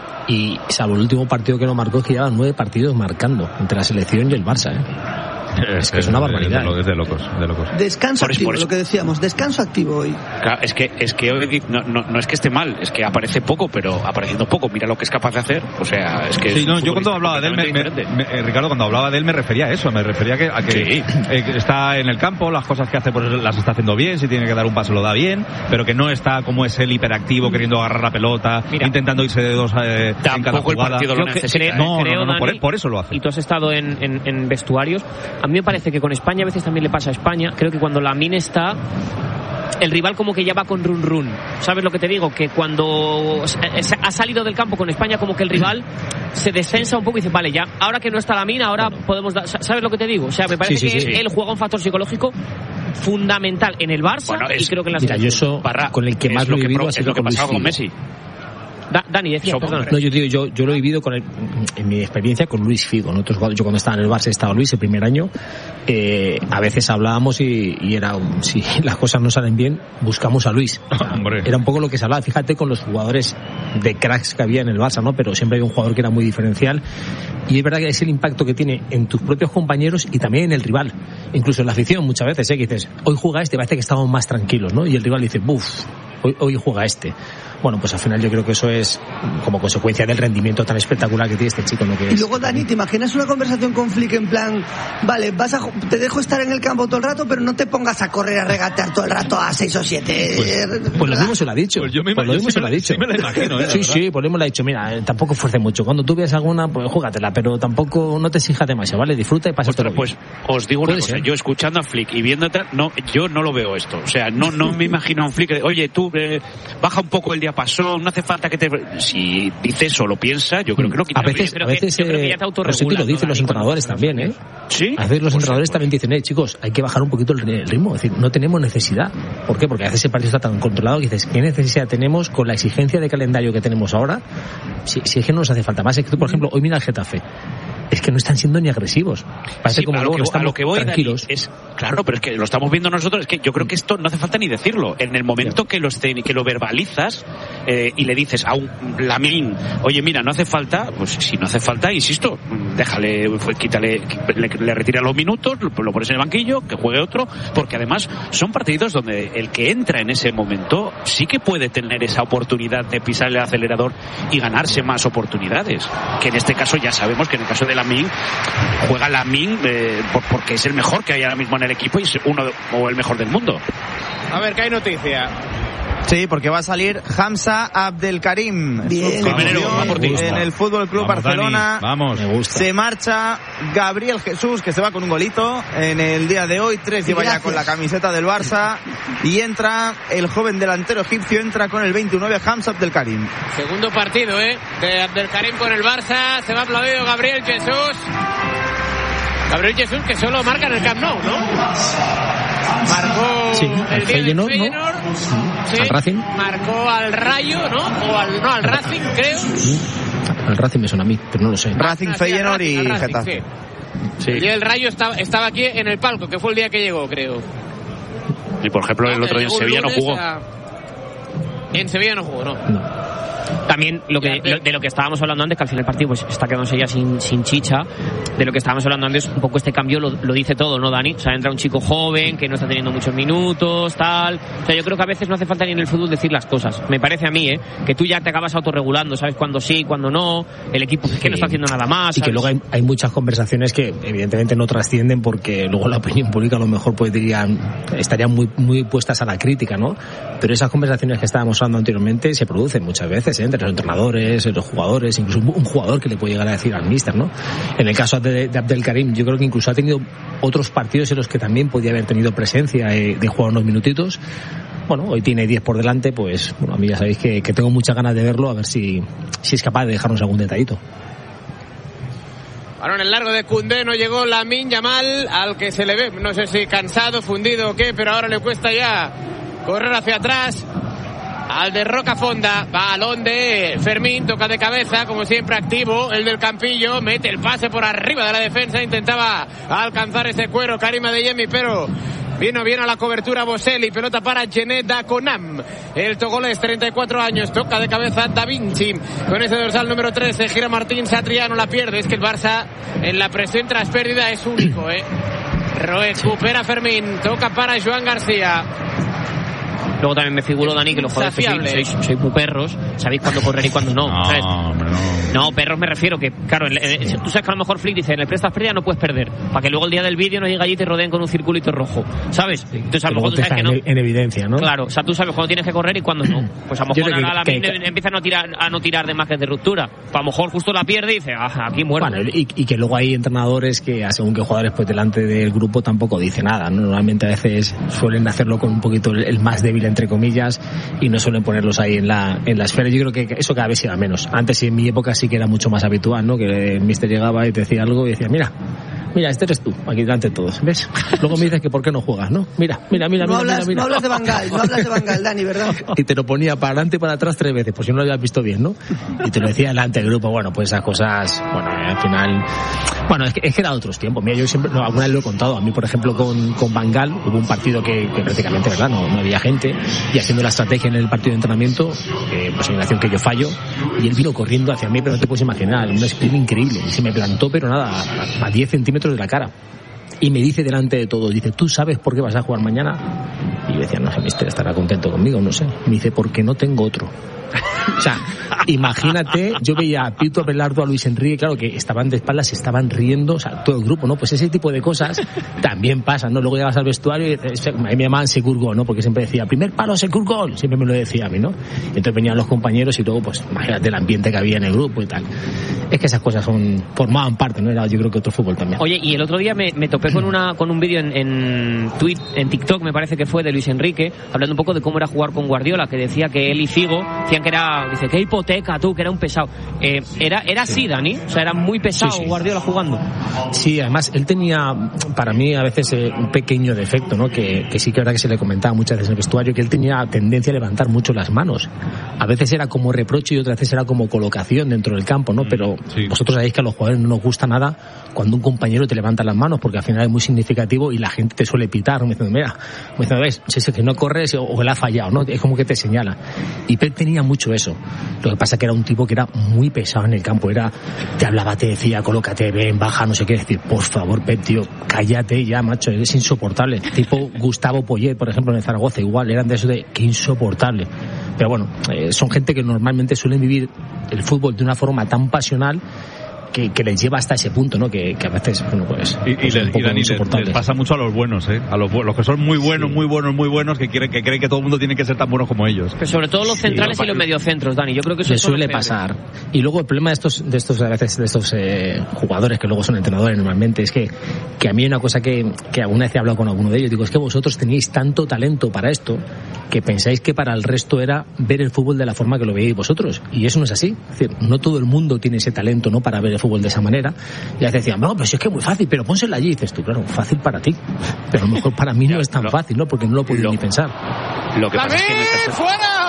y salvo el último partido que no marcó, que lleva 9 partidos marcando entre la selección y el Barça, ¿eh? Es que es una barbaridad. Es de locos. Descanso activo, lo que decíamos, descanso activo hoy. Claro, es que hoy no es que esté mal, es que aparece poco, pero apareciendo poco, mira lo que es capaz de hacer. O sea, es que sí, yo cuando hablaba de él, Ricardo, cuando hablaba de él me refería a eso, a que está en el campo, las cosas que hace pues las está haciendo bien, si tiene que dar un paso lo da bien, pero que no está como es el hiperactivo queriendo agarrar la pelota, intentando irse de dos en cada jugada. El partido lo necesita. No, por eso lo hace. Y tú has estado en vestuarios. A mí me parece que con España a veces también le pasa a España. Creo que cuando Lamine está, el rival como que ya va con run. ¿Sabes lo que te digo? Que cuando ha salido del campo con España, como que el rival se descensa un poco y dice, vale, ya, ahora que no está Lamine, ahora podemos dar... ¿Sabes lo que te digo? O sea, me parece que él juega un factor psicológico fundamental en el Barça y creo que en la selección. Yo eso, con el que más lo he vivido ha sido lo que pasaba con Messi. Dani, decía, no, yo lo he vivido en mi experiencia con Luis Figo. Nosotros, yo cuando estaba en el Barça estaba Luis el primer año, a veces hablábamos y era, si las cosas no salen bien, buscamos a Luis. O sea, era un poco lo que se hablaba, fíjate, con los jugadores de cracks que había en el Barça, ¿no? Pero siempre había un jugador que era muy diferencial y es verdad que es el impacto que tiene en tus propios compañeros y también en el rival, incluso en la afición muchas veces, que dices, hoy juega este, parece que estamos más tranquilos, ¿no? Y el rival dice, hoy juega este. Bueno, pues al final yo creo que eso es como consecuencia del rendimiento tan espectacular que tiene este chico, ¿no? Que y luego, Dani, ¿te imaginas una conversación con Flick en plan, vale, te dejo estar en el campo todo el rato, pero no te pongas a correr a regatear todo el rato a 6 o 7? Pues lo mismo se lo ha dicho. Pues lo mismo se lo ha dicho. Sí me lo imagino, Sí, pues lo mismo le ha dicho, mira, tampoco fuerce mucho. Cuando tú veas alguna, pues júgatela, pero tampoco no te exijas demasiado, ¿vale? Disfruta y pasa todo. Pues os digo una cosa, yo escuchando a Flick y viéndote, yo no lo veo esto. O sea, no me imagino a un Flick, oye, tú baja un poco el diapasón, no hace falta que te... Si dice eso, lo piensa, yo creo que no quita. A veces lo dicen los entrenadores también, ¿eh? Sí. A veces los entrenadores también dicen, chicos, hay que bajar un poquito el ritmo. Es decir, no tenemos necesidad. ¿Por qué? Porque a veces el partido está tan controlado que dices, ¿qué necesidad tenemos con la exigencia de calendario que tenemos ahora? Si es que no nos hace falta más. Es que tú, por ejemplo, hoy mira el Getafe. es que no están siendo ni agresivos. Parece como luego a lo que voy, tranquilos. Dani, claro, pero es que lo estamos viendo nosotros. Es que yo creo que esto no hace falta ni decirlo. En el momento que lo verbalizas y le dices a un Lamine, oye, mira, no hace falta, pues si no hace falta, insisto, déjale, quítale, le retira los minutos, lo pones en el banquillo, que juegue otro, porque además son partidos donde el que entra en ese momento sí que puede tener esa oportunidad de pisar el acelerador y ganarse más oportunidades, que en este caso ya sabemos que en el caso de Lamine juega Lamine porque es el mejor que hay ahora mismo en el equipo y es uno o el mejor del mundo. A ver, que hay noticia. Sí, porque va a salir Hamza Abdelkarim. Bien. En el Fútbol Club Barcelona. Dani, vamos. Me gusta. Se marcha Gabriel Jesús, que se va con un golito en el día de hoy. 3 lleva ya con la camiseta del Barça. Y entra el joven delantero egipcio, entra con el 29, Hamza Abdelkarim. Segundo partido, de Abdelkarim con el Barça. Se va aplaudido Gabriel Jesús. Gabriel Jesús, que solo marca en el Camp Nou, ¿no? Marcó el Feyenoord, ¿no? Sí, al Racing. Marcó al Rayo, ¿no? O al Racing, creo. Al Racing me suena a mí, pero no lo sé. Racing, Feyenoord y Getafe. Sí. El día del Rayo estaba aquí en el palco, que fue el día que llegó, creo. Y por ejemplo, el otro día en Sevilla no jugó. En Sevilla no jugó, ¿no? También de lo que estábamos hablando antes, que al final el partido pues está quedándose ya sin chicha. De lo que estábamos hablando antes, un poco este cambio lo dice todo, ¿no, Dani? O sea, entra un chico joven que no está teniendo muchos minutos, tal. O sea, yo creo que a veces no hace falta ni en el fútbol decir las cosas. Me parece a mí, que tú ya te acabas autorregulando, sabes cuándo sí, cuándo no. El equipo es que no está haciendo nada más, ¿sabes? Y que luego hay muchas conversaciones que evidentemente no trascienden porque luego la opinión pública a lo mejor pues estarían muy puestas a la crítica, ¿no? Pero esas conversaciones que estábamos hablando anteriormente se producen muchas veces, entre los entrenadores, los jugadores, incluso un jugador que le puede llegar a decir al míster, ¿no? En el caso de Abdelkarim, yo creo que incluso ha tenido otros partidos en los que también podía haber tenido presencia de jugar unos minutitos. Bueno, hoy tiene 10 por delante, pues bueno, a mí ya sabéis que tengo muchas ganas de verlo, a ver si es capaz de dejarnos algún detallito. Ahora en el largo de Koundé no llegó Lamine Yamal, al que se le ve, no sé si cansado, fundido o qué, pero ahora le cuesta ya correr hacia atrás. Al de Rocafonda, balón de Fermín, toca de cabeza, como siempre activo, el del Campillo, mete el pase por arriba de la defensa, intentaba alcanzar ese cuero Karim Adeyemi, pero vino bien a la cobertura Boselli, pelota para Genet Daconam, el togolés, 34 años, toca de cabeza Da Vinci, con ese dorsal número 13, gira Martín Satriano, la pierde, es que el Barça en la presión tras pérdida es único, recupera Fermín, toca para Joan García. Luego también me figuro, Dani, que los jugadores sois muy perros, sabéis cuándo correr y cuándo no. No, perros me refiero que, claro, tú sabes que a lo mejor Flick dice, en el prestas pérdida no puedes perder, para que luego el día del vídeo no llegue allí y te rodeen con un circulito rojo, ¿sabes? Entonces a lo mejor tú sabes que no. En evidencia, ¿no? Claro, o sea, tú sabes cuándo tienes que correr y cuándo no. Pues a lo mejor ahora empieza a no tirar de margen de ruptura. Pues a lo mejor justo la pierde y dice, aquí muerto. Bueno, y que luego hay entrenadores que, según que jugadores, pues delante del grupo tampoco dice nada, ¿no? Normalmente a veces suelen hacerlo con un poquito el más débil, entre comillas, y no suelen ponerlos ahí en la esfera. Yo creo que eso cada vez se da menos. Antes, en mi época, sí que era mucho más habitual, ¿no? Que el míster llegaba y te decía algo y decía, mira, este eres tú, aquí delante de todos, ¿ves? Luego me dices que por qué no juegas, ¿no? Mira. No hablas de Bangal, Dani, ¿verdad? Y te lo ponía para adelante y para atrás 3 veces, pues si no lo habías visto bien, ¿no? Y te lo decía delante del grupo. Bueno, pues esas cosas, bueno, al final, bueno, es que eran otros tiempos. Mira, yo siempre, alguna vez lo he contado, a mí, por ejemplo, con Bangal, hubo un partido que prácticamente, ¿verdad? No había gente, y haciendo la estrategia en el partido de entrenamiento, pues una acción que yo fallo, y él vino corriendo hacia mí, pero no te puedes imaginar, un sprint increíble, y se me plantó, pero nada, a 10 centímetros de la cara. Y me dice delante de todos, dice, ¿tú sabes por qué vas a jugar mañana? Y yo decía, no sé, mister, estará contento conmigo, no sé. Me dice, porque no tengo otro. O sea, imagínate, yo veía a Pito, a Belardo, a Luis Enrique, claro que estaban de espaldas, estaban riendo, o sea, todo el grupo, ¿no? Pues ese tipo de cosas también pasan, ¿no? Luego llegas al vestuario y a mí me llamaban Segur Gol, ¿no? Porque siempre decía, primer palo, Segur Gol, siempre me lo decía a mí, ¿no? Y entonces venían los compañeros y luego, pues, imagínate el ambiente que había en el grupo y tal. Es que esas cosas formaban parte, ¿no? Era, yo creo que otro fútbol también. Oye, y el otro día me topé con un vídeo en TikTok, me parece que fue, de Luis Luis Enrique, hablando un poco de cómo era jugar con Guardiola, que decía que él y Figo decían que era, dice, qué hipoteca tú, que era un pesado. Era así, Dani, o sea, era muy pesado Guardiola jugando. Sí, además él tenía, para mí a veces un pequeño defecto, ¿no? Que sí que es verdad que se le comentaba muchas veces en el vestuario, que él tenía tendencia a levantar mucho las manos. A veces era como reproche y otras veces era como colocación dentro del campo, ¿no? Pero vosotros sabéis que a los jugadores no nos gusta nada cuando un compañero te levanta las manos, porque al final es muy significativo y la gente te suele pitar, ¿no? Diciendo, mira, ves, si es que no corres o él ha fallado, ¿no? Es como que te señala. Y Pep tenía mucho eso. Lo que pasa es que era un tipo que era muy pesado en el campo, te hablaba, te decía, colócate, ven, baja, no sé qué, decir, por favor, Pep, tío, cállate ya, macho, eres insoportable. Tipo Gustavo Poyet, por ejemplo, en el Zaragoza, igual, eran de eso de que insoportable. Pero bueno, son gente que normalmente suelen vivir el fútbol de una forma tan pasional que les lleva hasta ese punto, ¿no? Que a veces, bueno, pues Dani, les pasa mucho a los buenos, a los que son muy buenos, muy buenos, que creen que todo el mundo tiene que ser tan bueno como ellos. Pero sobre todo los centrales y los mediocentros, Dani, yo creo que eso les suele pasar. Y luego el problema de estos a veces de estos jugadores que luego son entrenadores normalmente es que a mí hay una cosa que alguna vez he hablado con alguno de ellos, digo, es que vosotros tenéis tanto talento para esto que pensáis que para el resto era ver el fútbol de la forma que lo veis vosotros, y eso no es así. Es decir, no todo el mundo tiene ese talento, ¿no?, para ver el fútbol de esa manera. Y a veces decían, no, pero si es que es muy fácil, pero pónsela allí. Y dices tú, claro, fácil para ti, pero a lo mejor para mí no es tan fácil, ¿no?, porque no lo he podido ni pensar. Lo que pasa es que ¡fuera!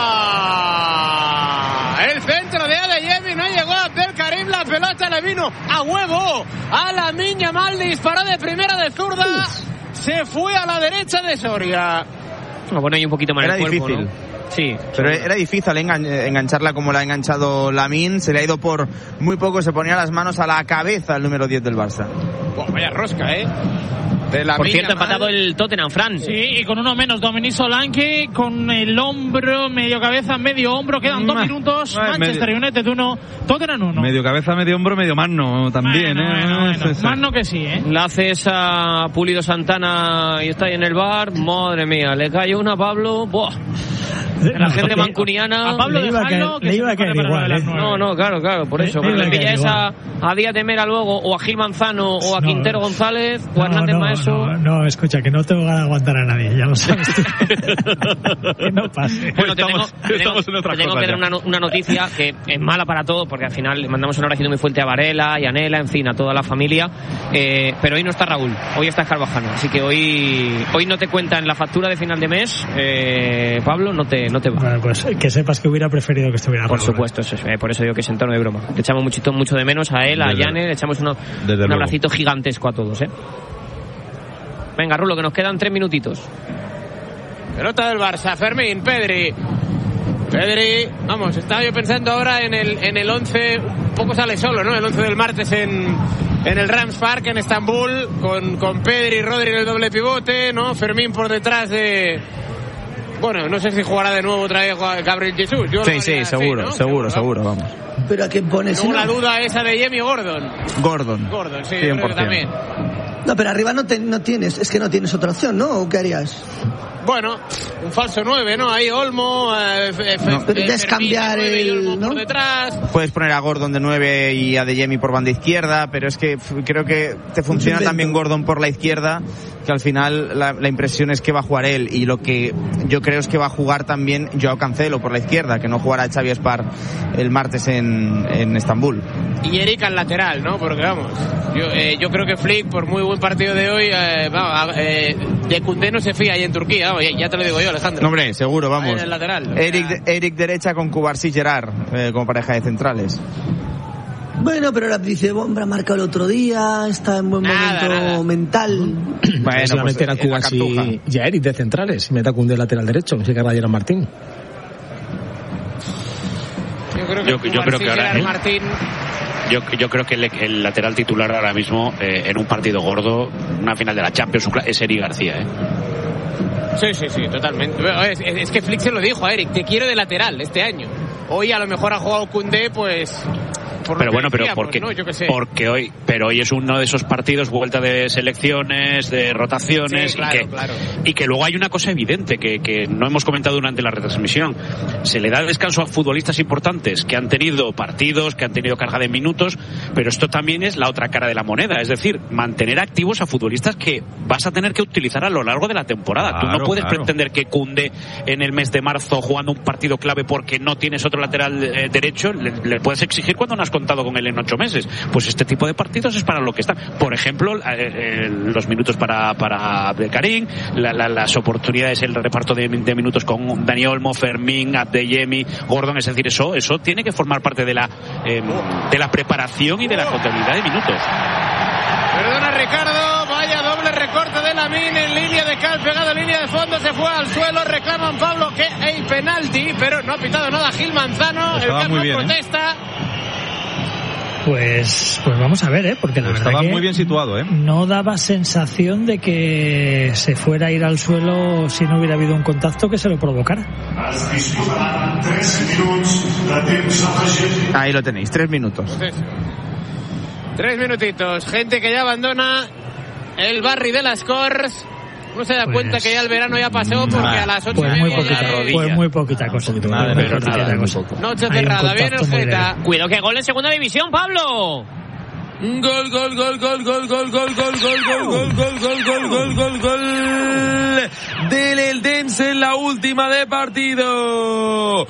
El centro de Adeyemi no llegó a Abdelkarim, la pelota le vino a huevo a Lamine Yamal, disparó de primera de zurda, se fue a la derecha de Soria. Bueno, hay un poquito más era el cuerpo, difícil, ¿no? Sí, pero era difícil engancharla como la ha enganchado Lamine. Se le ha ido por muy poco, se ponía las manos a la cabeza el número 10 del Barça. Vaya rosca, Por cierto, empatado el Tottenham, Fran. Sí, y con uno menos, Dominic Solanke, con el hombro, medio cabeza, medio hombro, quedan 2 minutos, Manchester United 1, Tottenham 1. Medio cabeza, medio hombro, medio mano también, Mano que sí, La haces a Pulido Santana y está ahí en el bar, madre mía, le cayó una a Pablo, ¡buah! La gente mancuniana. A Pablo le iba a caer igual, No, claro, por eso. Cuando le pilla esa a Díaz de Mera luego, o a Gil Manzano, o a Quintero González, o a Hernández Maeso. No, escucha, que no tengo ganas de aguantar a nadie, ya lo sabes. Que no pase. Bueno, tengo que dar una noticia que es mala para todos, porque al final le mandamos una oración muy fuerte a Varela y a Nela, en fin, a toda la familia. Pero hoy no está Raúl, hoy está Escarbajano. Así que hoy no te cuenta en la factura de final de mes, Pablo, no te va. Bueno, pues que sepas que hubiera preferido que estuviera Por Raúl. supuesto, eso es, por eso digo que es en tono de broma. Le echamos mucho de menos a él, a Yane, le echamos un abracito gigantesco a todos, Venga, Rulo, que nos quedan 3 minutitos. Pelota del Barça, Fermín, Pedri, vamos, estaba yo pensando ahora en el 11, un poco sale solo, ¿no? El 11 del martes en el Rams Park, en Estambul, con Pedri y Rodri en el doble pivote, ¿no? Fermín por detrás de... Bueno, no sé si jugará de nuevo otra vez Gabriel Jesús. Sí, seguro, vamos. ¿Pero a quién pones? La duda esa de Jamie Gordon, sí, 100%. Yo creo que también. No, pero arriba no tienes, es que no tienes otra opción, ¿no? ¿O qué harías? Bueno, un falso 9, ¿no? Ahí Olmo, pero ya es cambiar el... ¿no? por detrás. Puedes poner a Gordon de 9 y a Adeyemi por banda izquierda, pero es que creo que te funciona también Gordon por la izquierda, que al final la impresión es que va a jugar él, y lo que yo creo es que va a jugar también Joao Cancelo por la izquierda, que no jugará Xavi Espar el martes en Estambul. Y Eric al lateral, ¿no? Porque vamos, yo creo que Flick, por muy buen partido de hoy, de Koundé no se fía ahí en Turquía, vamos, ya te lo digo yo, Alejandro. No, hombre, seguro, vamos. En el lateral. Eric derecha con Cubarsí Gerard como pareja de centrales. Bueno, pero ahora dice, hombre, ha marcado el otro día, está en buen momento mental. Bueno, pues meter a Cubarsí y a Eric de centrales, y meta a Koundé lateral derecho, que se carga Gerard Martín. Yo creo que ahora Martín... Yo creo que el lateral titular ahora mismo en un partido gordo, una final de la Champions, es Eric García, Sí, totalmente. Es que Flick se lo dijo a Eric, te quiero de lateral este año. Hoy a lo mejor ha jugado Koundé, pues Pero bueno, pero porque hoy es uno de esos partidos, vuelta de selecciones, de rotaciones, y que luego hay una cosa evidente que no hemos comentado durante la retransmisión. Se le da descanso a futbolistas importantes que han tenido partidos, que han tenido carga de minutos, pero esto también es la otra cara de la moneda, es decir, mantener activos a futbolistas que vas a tener que utilizar a lo largo de la temporada. Tú no puedes pretender que Koundé en el mes de marzo, jugando un partido clave porque no tienes otro lateral derecho, le puedes exigir cuando no has contado con él en 8 meses. Pues este tipo de partidos es para lo que está. Por ejemplo, los minutos para Abdelkarim, las oportunidades, el reparto de minutos con Dani Olmo, Fermín, Abdeyemi, Gordon, es decir, eso tiene que formar parte de la preparación y de la contabilidad de minutos. Perdona, Ricardo, vaya doble recorte de Lamine en línea de cal, pegado en línea de fondo, se fue al suelo, reclaman Pablo que hay penalti, pero no ha pitado nada Gil Manzano, el campo protesta. Pues vamos a ver, porque la verdad estaba que muy bien situado, no daba sensación de que se fuera a ir al suelo si no hubiera habido un contacto que se lo provocara. Ahí lo tenéis, 3 minutos. 3 minutitos, gente que ya abandona el barri de las Corts. Uno se da cuenta que ya el verano ya pasó porque a las 8 muy poquita cosa. Noche cerrada, viene el Geta. Cuidado que gol en segunda división, Pablo. Gol del Eldense en la última de partido.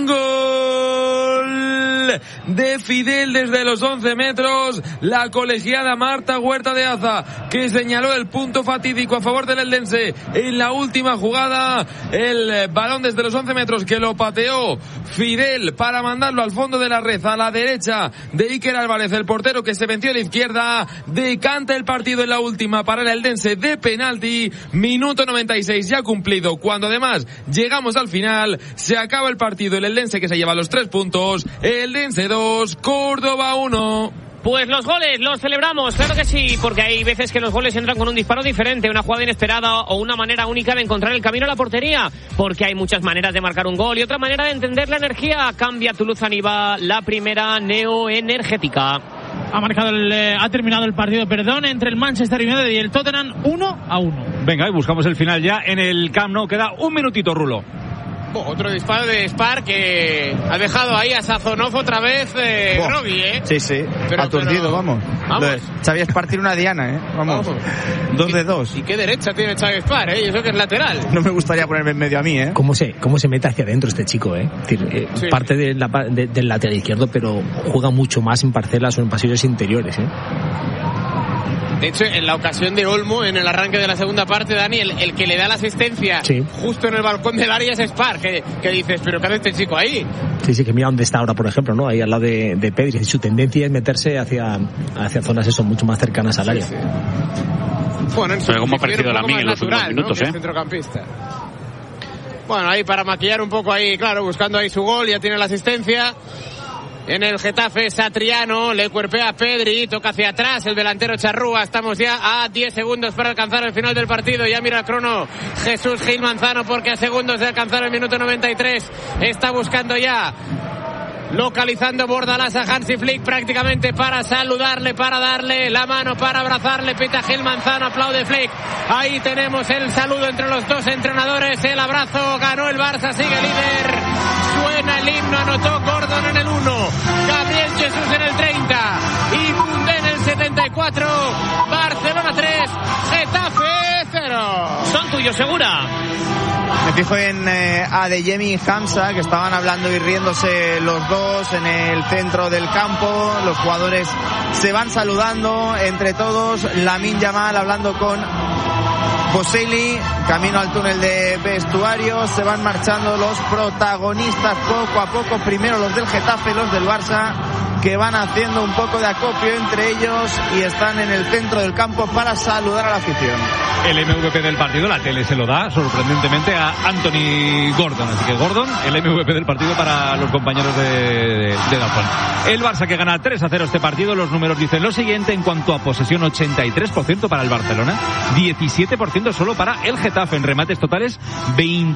Gol de Fidel desde los 11 metros. La colegiada Marta Huerta de Aza, que señaló el punto fatídico a favor del Eldense en la última jugada. El balón desde los 11 metros que lo pateó Fidel para mandarlo al fondo de la red, a la derecha de Iker Álvarez, el portero que se venció a la izquierda. Decanta el partido en la última para el Eldense de penalti. Minuto 96 ya cumplido, cuando además llegamos al final. Se acaba el partido, el Eldense que se lleva los 3 puntos, Eldense 2, Córdoba 1. Pues los goles los celebramos, claro que sí, porque hay veces que los goles entran con un disparo diferente, una jugada inesperada o una manera única de encontrar el camino a la portería, porque hay muchas maneras de marcar un gol y otra manera de entender la energía. Cambia Toulouse Aniva, la primera neoenergética. Ha terminado el partido, entre el Manchester United y el Tottenham 1-1. Venga, y buscamos el final ya en el Camp Nou. Queda un minutito, Rulo. Otro disparo de Spar que ha dejado ahí a Sazonov otra vez Grogui, Sí, aturdido, vamos. Xavi Spar tiene una diana, vamos. 2 de 2. ¿Y qué derecha tiene Xavi Spar, Y eso que es lateral. No me gustaría ponerme en medio a mí, ¿Cómo se mete hacia adentro este chico, Parte del lateral izquierdo, pero juega mucho más en parcelas o en pasillos interiores, De hecho, en la ocasión de Olmo, en el arranque de la segunda parte, Dani, el que le da la asistencia justo en el balcón del área es Spar, que dices, ¿pero qué hace este chico ahí? Sí, que mira dónde está ahora, por ejemplo, ¿no? Ahí al lado de Pedri. Su tendencia es meterse hacia zonas mucho más cercanas al área. Sí. Bueno, como ha parecido la en los últimos minutos, centrocampista. Bueno, ahí para maquillar un poco ahí, claro, buscando ahí su gol, ya tiene la asistencia. En el Getafe, Satriano le cuerpea a Pedri, toca hacia atrás el delantero Charrúa. Estamos ya a 10 segundos para alcanzar el final del partido. Ya mira el crono Jesús Gil Manzano, porque a segundos de alcanzar el minuto 93 está buscando ya, localizando Bordalás a Hansi Flick prácticamente para saludarle, para darle la mano, para abrazarle. Pita Gil Manzano, aplaude Flick. Ahí tenemos el saludo entre los dos entrenadores, el abrazo. Ganó el Barça, sigue líder. Suena el himno, anotó Gordon en el 1, Gabriel Jesús en el 30 y Koundé en el 74. Barcelona 3, Getafe 0. Son tuyos, Segura. Me fijo en Adeyemi y Hamza, que estaban hablando y riéndose los dos en el centro del campo. Los jugadores se van saludando entre todos. Lamine Yamal hablando con Boselli, camino al túnel de vestuarios. Se van marchando los protagonistas poco a poco. Primero los del Getafe, los del Barça, que van haciendo un poco de acopio entre ellos y están en el centro del campo para saludar a la afición. El MVP del partido, la tele se lo da sorprendentemente a Anthony Gordon. Así que Gordon, el MVP del partido para los compañeros de Dazón. El Barça que gana 3-0 este partido. Los números dicen lo siguiente en cuanto a posesión: 83% para el Barcelona, 17% solo para el Getafe. En remates totales,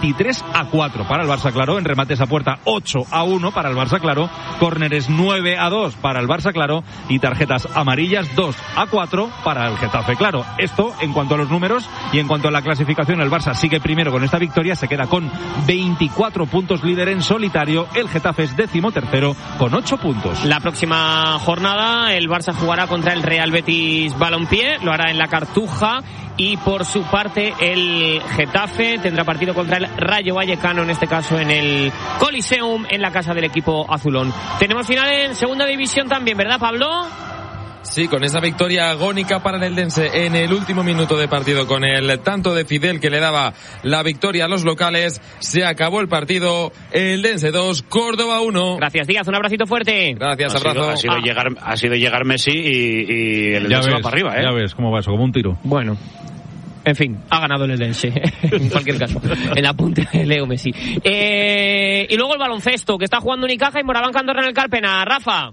23-4 para el Barça, claro. En remates a puerta, 8-1 para el Barça, claro. Córneres, 9-2 1-2 para el Barça, claro, y tarjetas amarillas 2-4 para el Getafe, claro. Esto en cuanto a los números, y en cuanto a la clasificación, el Barça sigue primero con esta victoria, se queda con 24 puntos, líder en solitario. El Getafe es 13º con 8 puntos. La próxima jornada el Barça jugará contra el Real Betis Balompié, lo hará en la Cartuja, y por su parte el Getafe tendrá partido contra el Rayo Vallecano, en este caso en el Coliseum, en la casa del equipo azulón. Tenemos final en segunda división también, ¿verdad, Pablo? Sí, con esa victoria agónica para el Eldense en el último minuto de partido, con el tanto de Fidel que le daba la victoria a los locales, se acabó el partido. Eldense 2, Córdoba 1. Gracias, Díaz, un abracito fuerte. Gracias, abrazo. Ha sido llegar Messi y el Eldense va para arriba, ¿eh? Ya ves cómo va eso, como un tiro. Bueno. En fin, ha ganado el Eldense, en cualquier caso. El apunte de Leo Messi. Y luego el baloncesto, que está jugando Unicaja y Moraván Andorra en el Cárpena. Rafa.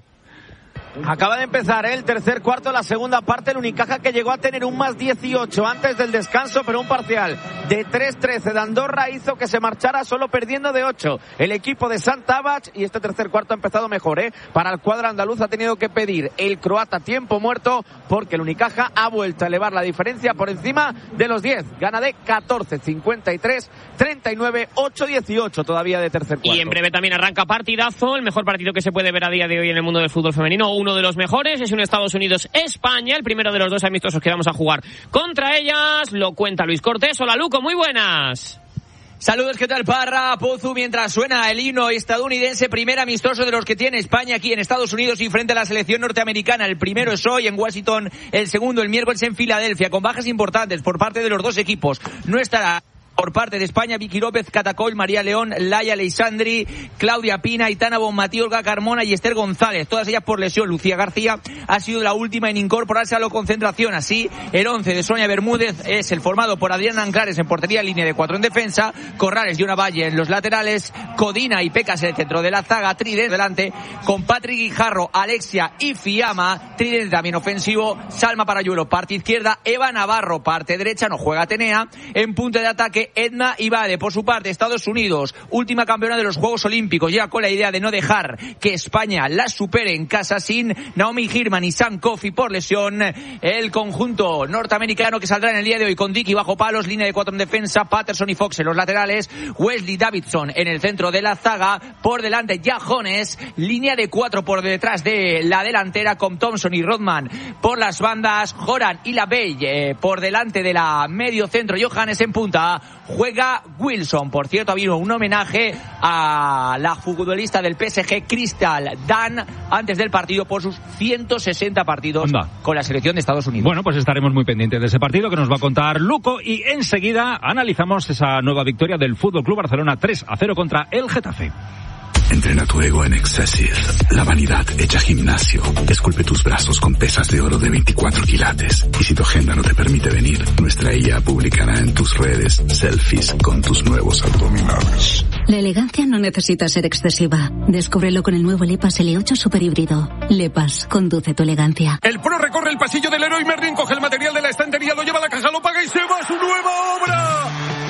Acaba de empezar el tercer cuarto, la segunda parte, el Unicaja, que llegó a tener un más 18 antes del descanso, pero un parcial de 3-13 de Andorra hizo que se marchara solo perdiendo de 8 el equipo de Santabach, y este tercer cuarto ha empezado mejor, para el cuadro andaluz. Ha tenido que pedir el croata tiempo muerto, porque el Unicaja ha vuelto a elevar la diferencia por encima de los 10, gana de 14, 53, 39, 8, 18 todavía de tercer cuarto. Y en breve también arranca partidazo, el mejor partido que se puede ver a día de hoy en el mundo del fútbol femenino, uno de los mejores, es un Estados Unidos-España, el primero de los dos amistosos que vamos a jugar contra ellas. Lo cuenta Luis Cortés. Hola, Luco, muy buenas. Saludos, ¿qué tal, Parra? Pozu, mientras suena el himno estadounidense, primer amistoso de los que tiene España aquí en Estados Unidos y frente a la selección norteamericana. El primero es hoy en Washington, el segundo el miércoles en Filadelfia, con bajas importantes por parte de los dos equipos. No estará por parte de España Vicky López, Catacol, María León, Laia Leisandri, Claudia Pina, Aitana Bonmatí, Olga Carmona y Esther González, todas ellas por lesión. Lucía García ha sido la última en incorporarse a la concentración. Así, el 11 de Sonia Bermúdez es el formado por Adriana Anclares en portería, línea de 4 en defensa, Corrales y Ona Valle en los laterales, Codina y Pecas en el centro de la zaga, tridente delante con Patrick Guijarro, Alexia y Fiamma, tridente también ofensivo, Salma Parayuelo parte izquierda, Eva Navarro parte derecha, no juega Atenea, en punto de ataque Edna Ibade. Por su parte, Estados Unidos, última campeona de los Juegos Olímpicos, ya con la idea de no dejar que España la supere en casa, sin Naomi Girman y Sam Coffey por lesión. El conjunto norteamericano que saldrá en el día de hoy con Dicky bajo palos, línea de 4 en defensa, Patterson y Fox en los laterales, Wesley Davidson en el centro de la zaga, por delante ya Jones, línea de 4 por detrás de la delantera con Thompson y Rodman por las bandas, Joran y Labelle por delante de la medio centro, Johannes en punta, juega Wilson. Por cierto, ha habido un homenaje a la futbolista del PSG, Crystal Dunn, antes del partido por sus 160 partidos con la selección de Estados Unidos. Bueno, pues estaremos muy pendientes de ese partido que nos va a contar Luco, y enseguida analizamos esa nueva victoria del Fútbol Club Barcelona 3-0 contra el Getafe. Entrena tu ego en Excessive. La vanidad hecha gimnasio. Esculpe tus brazos con pesas de oro de 24 quilates. Y si tu agenda no te permite venir, nuestra IA publicará en tus redes selfies con tus nuevos abdominales. La elegancia no necesita ser excesiva. Descúbrelo con el nuevo Lepas L8 Super Híbrido. Lepas, conduce tu elegancia. El pro recorre el pasillo del Leroy Merlin, coge el material de la estantería, lo lleva a la caja, lo paga y se va a su nueva obra.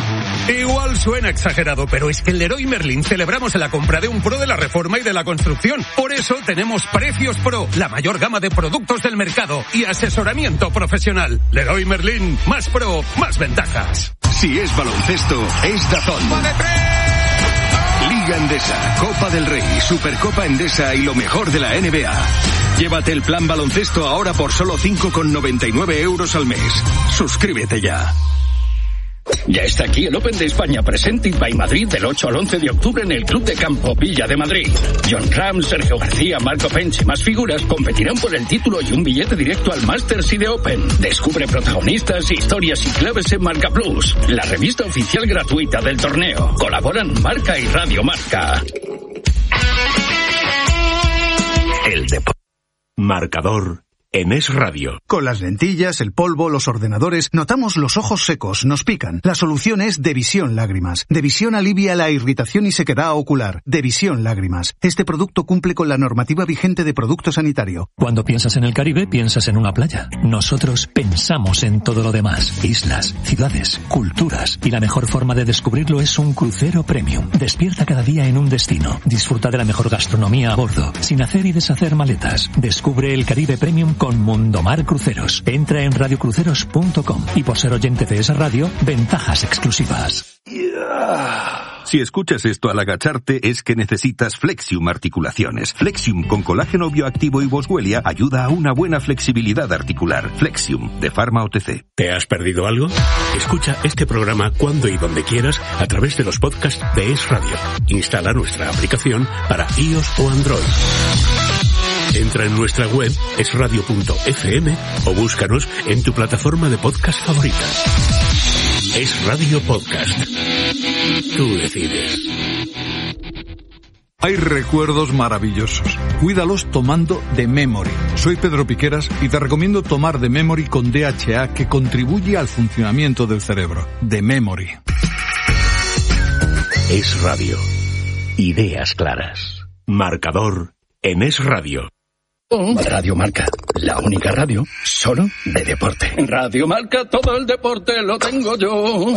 Igual suena exagerado, pero es que en Leroy Merlin celebramos la compra de un pro de la reforma y de la construcción. Por eso tenemos Precios Pro, la mayor gama de productos del mercado y asesoramiento profesional. Leroy Merlin, más pro, más ventajas. Si es baloncesto, es DAZN. Liga Endesa, Copa del Rey, Supercopa Endesa y lo mejor de la NBA. Llévate el plan baloncesto ahora por solo 5,99 € al mes. Suscríbete ya. Ya está aquí el Open de España Presented by Madrid del 8 al 11 de octubre en el Club de Campo Villa de Madrid. John Ram, Sergio García, Marco Pence y más figuras competirán por el título y un billete directo al Masters y de Open. Descubre protagonistas, historias y claves en Marca Plus, la revista oficial gratuita del torneo. Colaboran Marca y Radio Marca. El deporte. Marcador en Es Radio. Con las lentillas, el polvo, los ordenadores, notamos los ojos secos, nos pican. La solución es Devisión Lágrimas. Devisión alivia la irritación y sequedad ocular. Devisión Lágrimas. Este producto cumple con la normativa vigente de producto sanitario. Cuando piensas en el Caribe, piensas en una playa. Nosotros pensamos en todo lo demás. Islas, ciudades, culturas. Y la mejor forma de descubrirlo es un crucero premium. Despierta cada día en un destino. Disfruta de la mejor gastronomía a bordo, sin hacer y deshacer maletas. Descubre el Caribe Premium con Mundomar Cruceros. Entra en radiocruceros.com y por ser oyente de esa radio, ventajas exclusivas. Si escuchas esto al agacharte es que necesitas Flexium Articulaciones. Flexium con colágeno bioactivo y boswellia ayuda a una buena flexibilidad articular. Flexium de Pharma OTC. ¿Te has perdido algo? Escucha este programa cuando y donde quieras a través de los podcasts de Es Radio. Instala nuestra aplicación para iOS o Android. Entra en nuestra web esradio.fm o búscanos en tu plataforma de podcast favorita. Es Radio Podcast. Tú decides. Hay recuerdos maravillosos. Cuídalos tomando The Memory. Soy Pedro Piqueras y te recomiendo tomar The Memory con DHA, que contribuye al funcionamiento del cerebro. The Memory. Es Radio. Ideas claras. Marcador en Es Radio. Radio Marca, la única radio solo de deporte. Radio Marca, todo el deporte lo tengo yo.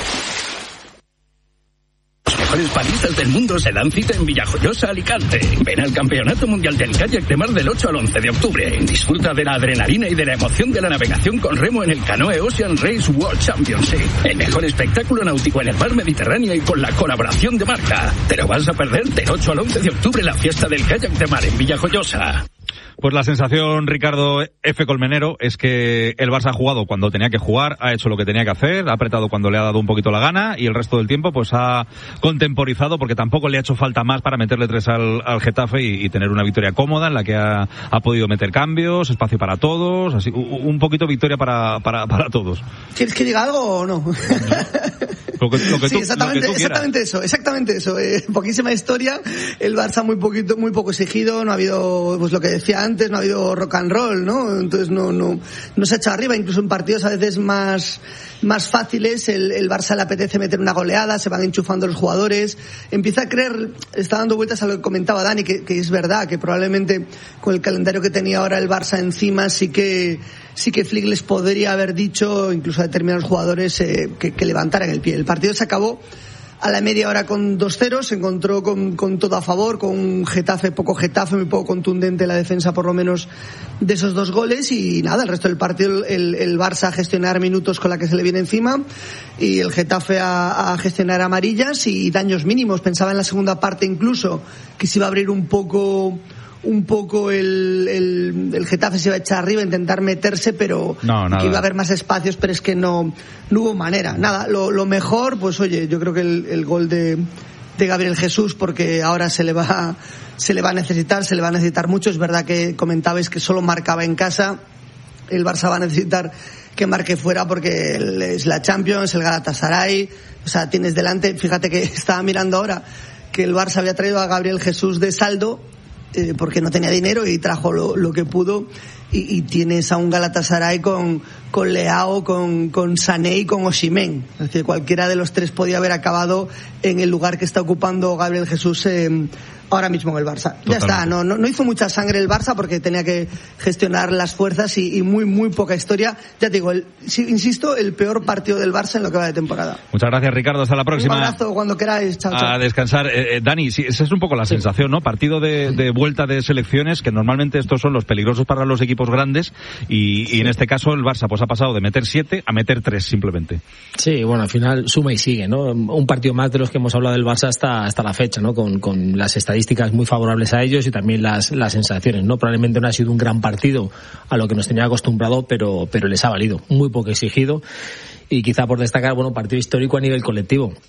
Los mejores paristas del mundo se dan cita en Villajoyosa, Alicante. Ven al Campeonato Mundial del Kayak de Mar del 8 al 11 de octubre. Disfruta de la adrenalina y de la emoción de la navegación con remo en el Canoe Ocean Race World Championship. El mejor espectáculo náutico en el mar Mediterráneo y con la colaboración de Marca. Te lo vas a perder del 8 al 11 de octubre, la fiesta del kayak de mar en Villajoyosa. Pues la sensación, Ricardo F. Colmenero, es que el Barça ha jugado cuando tenía que jugar, ha hecho lo que tenía que hacer, ha apretado cuando le ha dado un poquito la gana y el resto del tiempo pues ha contemporizado, porque tampoco le ha hecho falta más para meterle 3 al Getafe y tener una victoria cómoda en la que ha podido meter cambios, espacio para todos, así un poquito victoria para todos. ¿Quieres que diga algo o no? Lo que sí, tú, exactamente eso. Poquísima historia, el Barça muy poco exigido, no ha habido, pues lo que decía antes, no ha habido rock and roll, ¿no? Entonces no se ha echado arriba, incluso en partidos a veces más fáciles, el Barça le apetece meter una goleada, se van enchufando los jugadores, empieza a creer, está dando vueltas a lo que comentaba Dani, que es verdad, que probablemente con el calendario que tenía ahora el Barça encima sí que Flick les podría haber dicho, incluso a determinados jugadores, que levantaran el pie. El partido se acabó a la media hora con 2-0, se encontró con todo a favor, con un muy poco contundente la defensa, por lo menos de esos 2 goles, y nada, el resto del partido el Barça a gestionar minutos con la que se le viene encima y el Getafe a gestionar amarillas y daños mínimos. Pensaba en la segunda parte incluso que se iba a abrir un poco el Getafe, se iba a echar arriba, intentar meterse, pero que iba a haber más espacios, pero es que no hubo manera. Nada, lo mejor, pues oye, yo creo que el gol de Gabriel Jesús, porque ahora se le va a necesitar mucho. Es verdad que comentabais que solo marcaba en casa, el Barça va a necesitar que marque fuera porque es la Champions, el Galatasaray, o sea, tienes delante, fíjate que estaba mirando ahora que el Barça había traído a Gabriel Jesús de saldo, porque no tenía dinero y trajo lo que pudo, y tienes a un Galatasaray con Leao, con Sané y con Osimhen. Es decir, cualquiera de los 3 podía haber acabado en el lugar que está ocupando Gabriel Jesús ahora mismo en el Barça. Totalmente. Ya está, no hizo mucha sangre el Barça porque tenía que gestionar las fuerzas y muy poca historia. Ya te digo, insisto, el peor partido del Barça en lo que va de temporada. Muchas gracias, Ricardo, hasta la próxima. Un abrazo cuando queráis, chao. A descansar. Dani, sí, esa es un poco la sensación, ¿no? Partido de vuelta de selecciones, que normalmente estos son los peligrosos para los equipos grandes y en este caso el Barça pues ha pasado de meter 7 a meter 3 simplemente. Sí, bueno, al final suma y sigue, ¿no? Un partido más de los que hemos hablado del Barça hasta la fecha, ¿no? Con las estadísticas muy favorables a ellos y también las sensaciones, ¿no? Probablemente no ha sido un gran partido a lo que nos tenía acostumbrado, pero les ha valido. Muy poco exigido y quizá por destacar, bueno, partido histórico a nivel colectivo.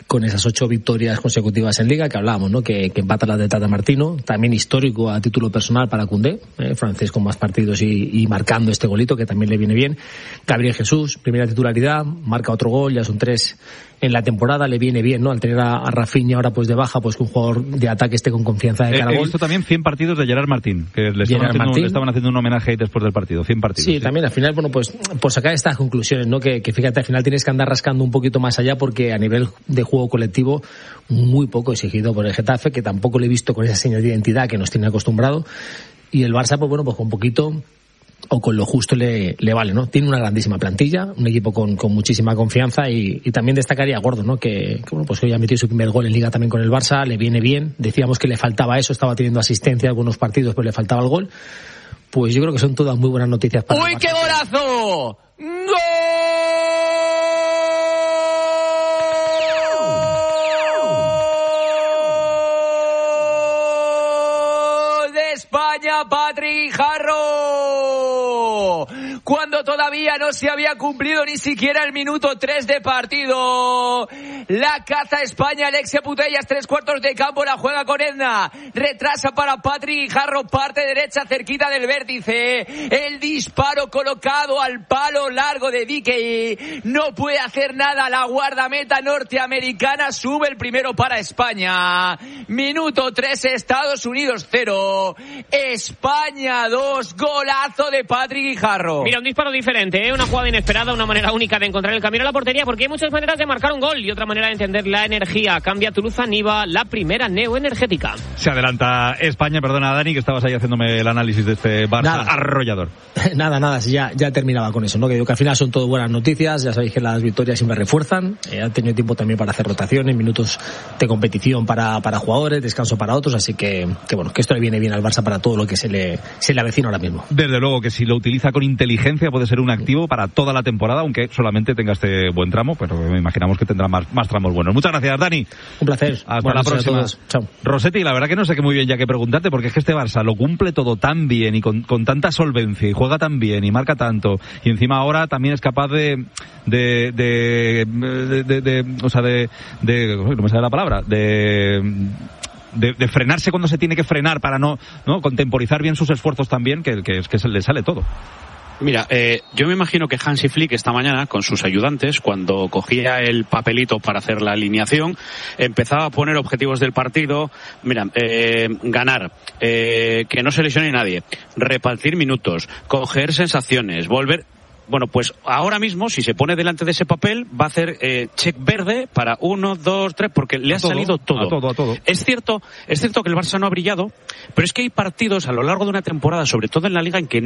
con esas 8 victorias consecutivas en Liga que hablábamos, ¿no? Que empata la de Tata Martino, también histórico a título personal para Koundé, francés con más partidos y marcando este golito que también le viene bien. Gabriel Jesús, primera titularidad, marca otro gol, ya son 3 en la temporada, le viene bien, ¿no? Al tener a Rafinha ahora pues de baja, pues que un jugador de ataque esté con confianza de cara a gol. He visto también 100 partidos de Gerard Martín, que le estaban haciendo un homenaje ahí después del partido, 100 partidos. Sí, también al final, bueno, pues por sacar estas conclusiones, ¿no? Que fíjate, al final tienes que andar rascando un poquito más allá porque a nivel de juego colectivo muy poco exigido por el Getafe, que tampoco le he visto con esa señal de identidad que nos tiene acostumbrado, y el Barça, pues bueno, pues con poquito o con lo justo le vale, ¿no? Tiene una grandísima plantilla, un equipo con muchísima confianza y también destacaría a Gordo, ¿no? Que bueno, pues hoy ha metido su primer gol en Liga también con el Barça, le viene bien. Decíamos que le faltaba eso, estaba teniendo asistencia en algunos partidos, pero le faltaba el gol. Pues yo creo que son todas muy buenas noticias para ¡Uy, qué golazo! ¡Gol de España, Patrick Guijarro! Cuando todavía no se había cumplido ni siquiera el minuto 3 de partido. La caza España, Alexia Putellas, 3/4 de campo, la juega con Edna. Retrasa para Patrick Guijarro, parte derecha cerquita del vértice. El disparo colocado al palo largo de Dickey. No puede hacer nada la guardameta norteamericana, sube el primero para España. Minuto 3, Estados Unidos 0. España 2, golazo de Patrick Guijarro. Mira, un disparo diferente, una jugada inesperada, una manera única de encontrar el camino a la portería, porque hay muchas maneras de marcar un gol y otra manera de entender la energía. Cambia Toulouse-Niva, la primera neoenergética. Se adelanta España, perdona Dani, que estabas ahí haciéndome el análisis de este Barça arrollador. Nada, ya terminaba con eso, ¿no? Que digo que al final son todo buenas noticias, ya sabéis que las victorias siempre refuerzan, ha tenido tiempo también para hacer rotaciones, minutos de competición para jugadores, descanso para otros, así que bueno, que esto le viene bien al Barça para todo lo que se le avecina ahora mismo. Desde luego que si lo utiliza con inteligencia puede ser un activo para toda la temporada, aunque solamente tenga este buen tramo, pero imaginamos que tendrá más tramos buenos. Muchas gracias, Dani. Un placer. Hasta la próxima. Chao. Rossetti, la verdad que no sé qué muy bien ya que preguntarte, porque es que este Barça lo cumple todo tan bien y con tanta solvencia y juega tan bien y marca tanto y encima ahora también es capaz no me sale la palabra, de frenarse cuando se tiene que frenar para no contemporizar bien sus esfuerzos también, que se le sale todo. Mira, yo me imagino que Hansi Flick esta mañana con sus ayudantes, cuando cogía el papelito para hacer la alineación, empezaba a poner objetivos del partido. Mira, ganar, que no se lesione nadie, repartir minutos, coger sensaciones, volver. Bueno, pues ahora mismo, si se pone delante de ese papel, va a hacer check verde para 1, 2, 3, porque le ha salido todo. A todo. Es cierto que el Barça no ha brillado, pero es que hay partidos a lo largo de una temporada, sobre todo en la Liga, en que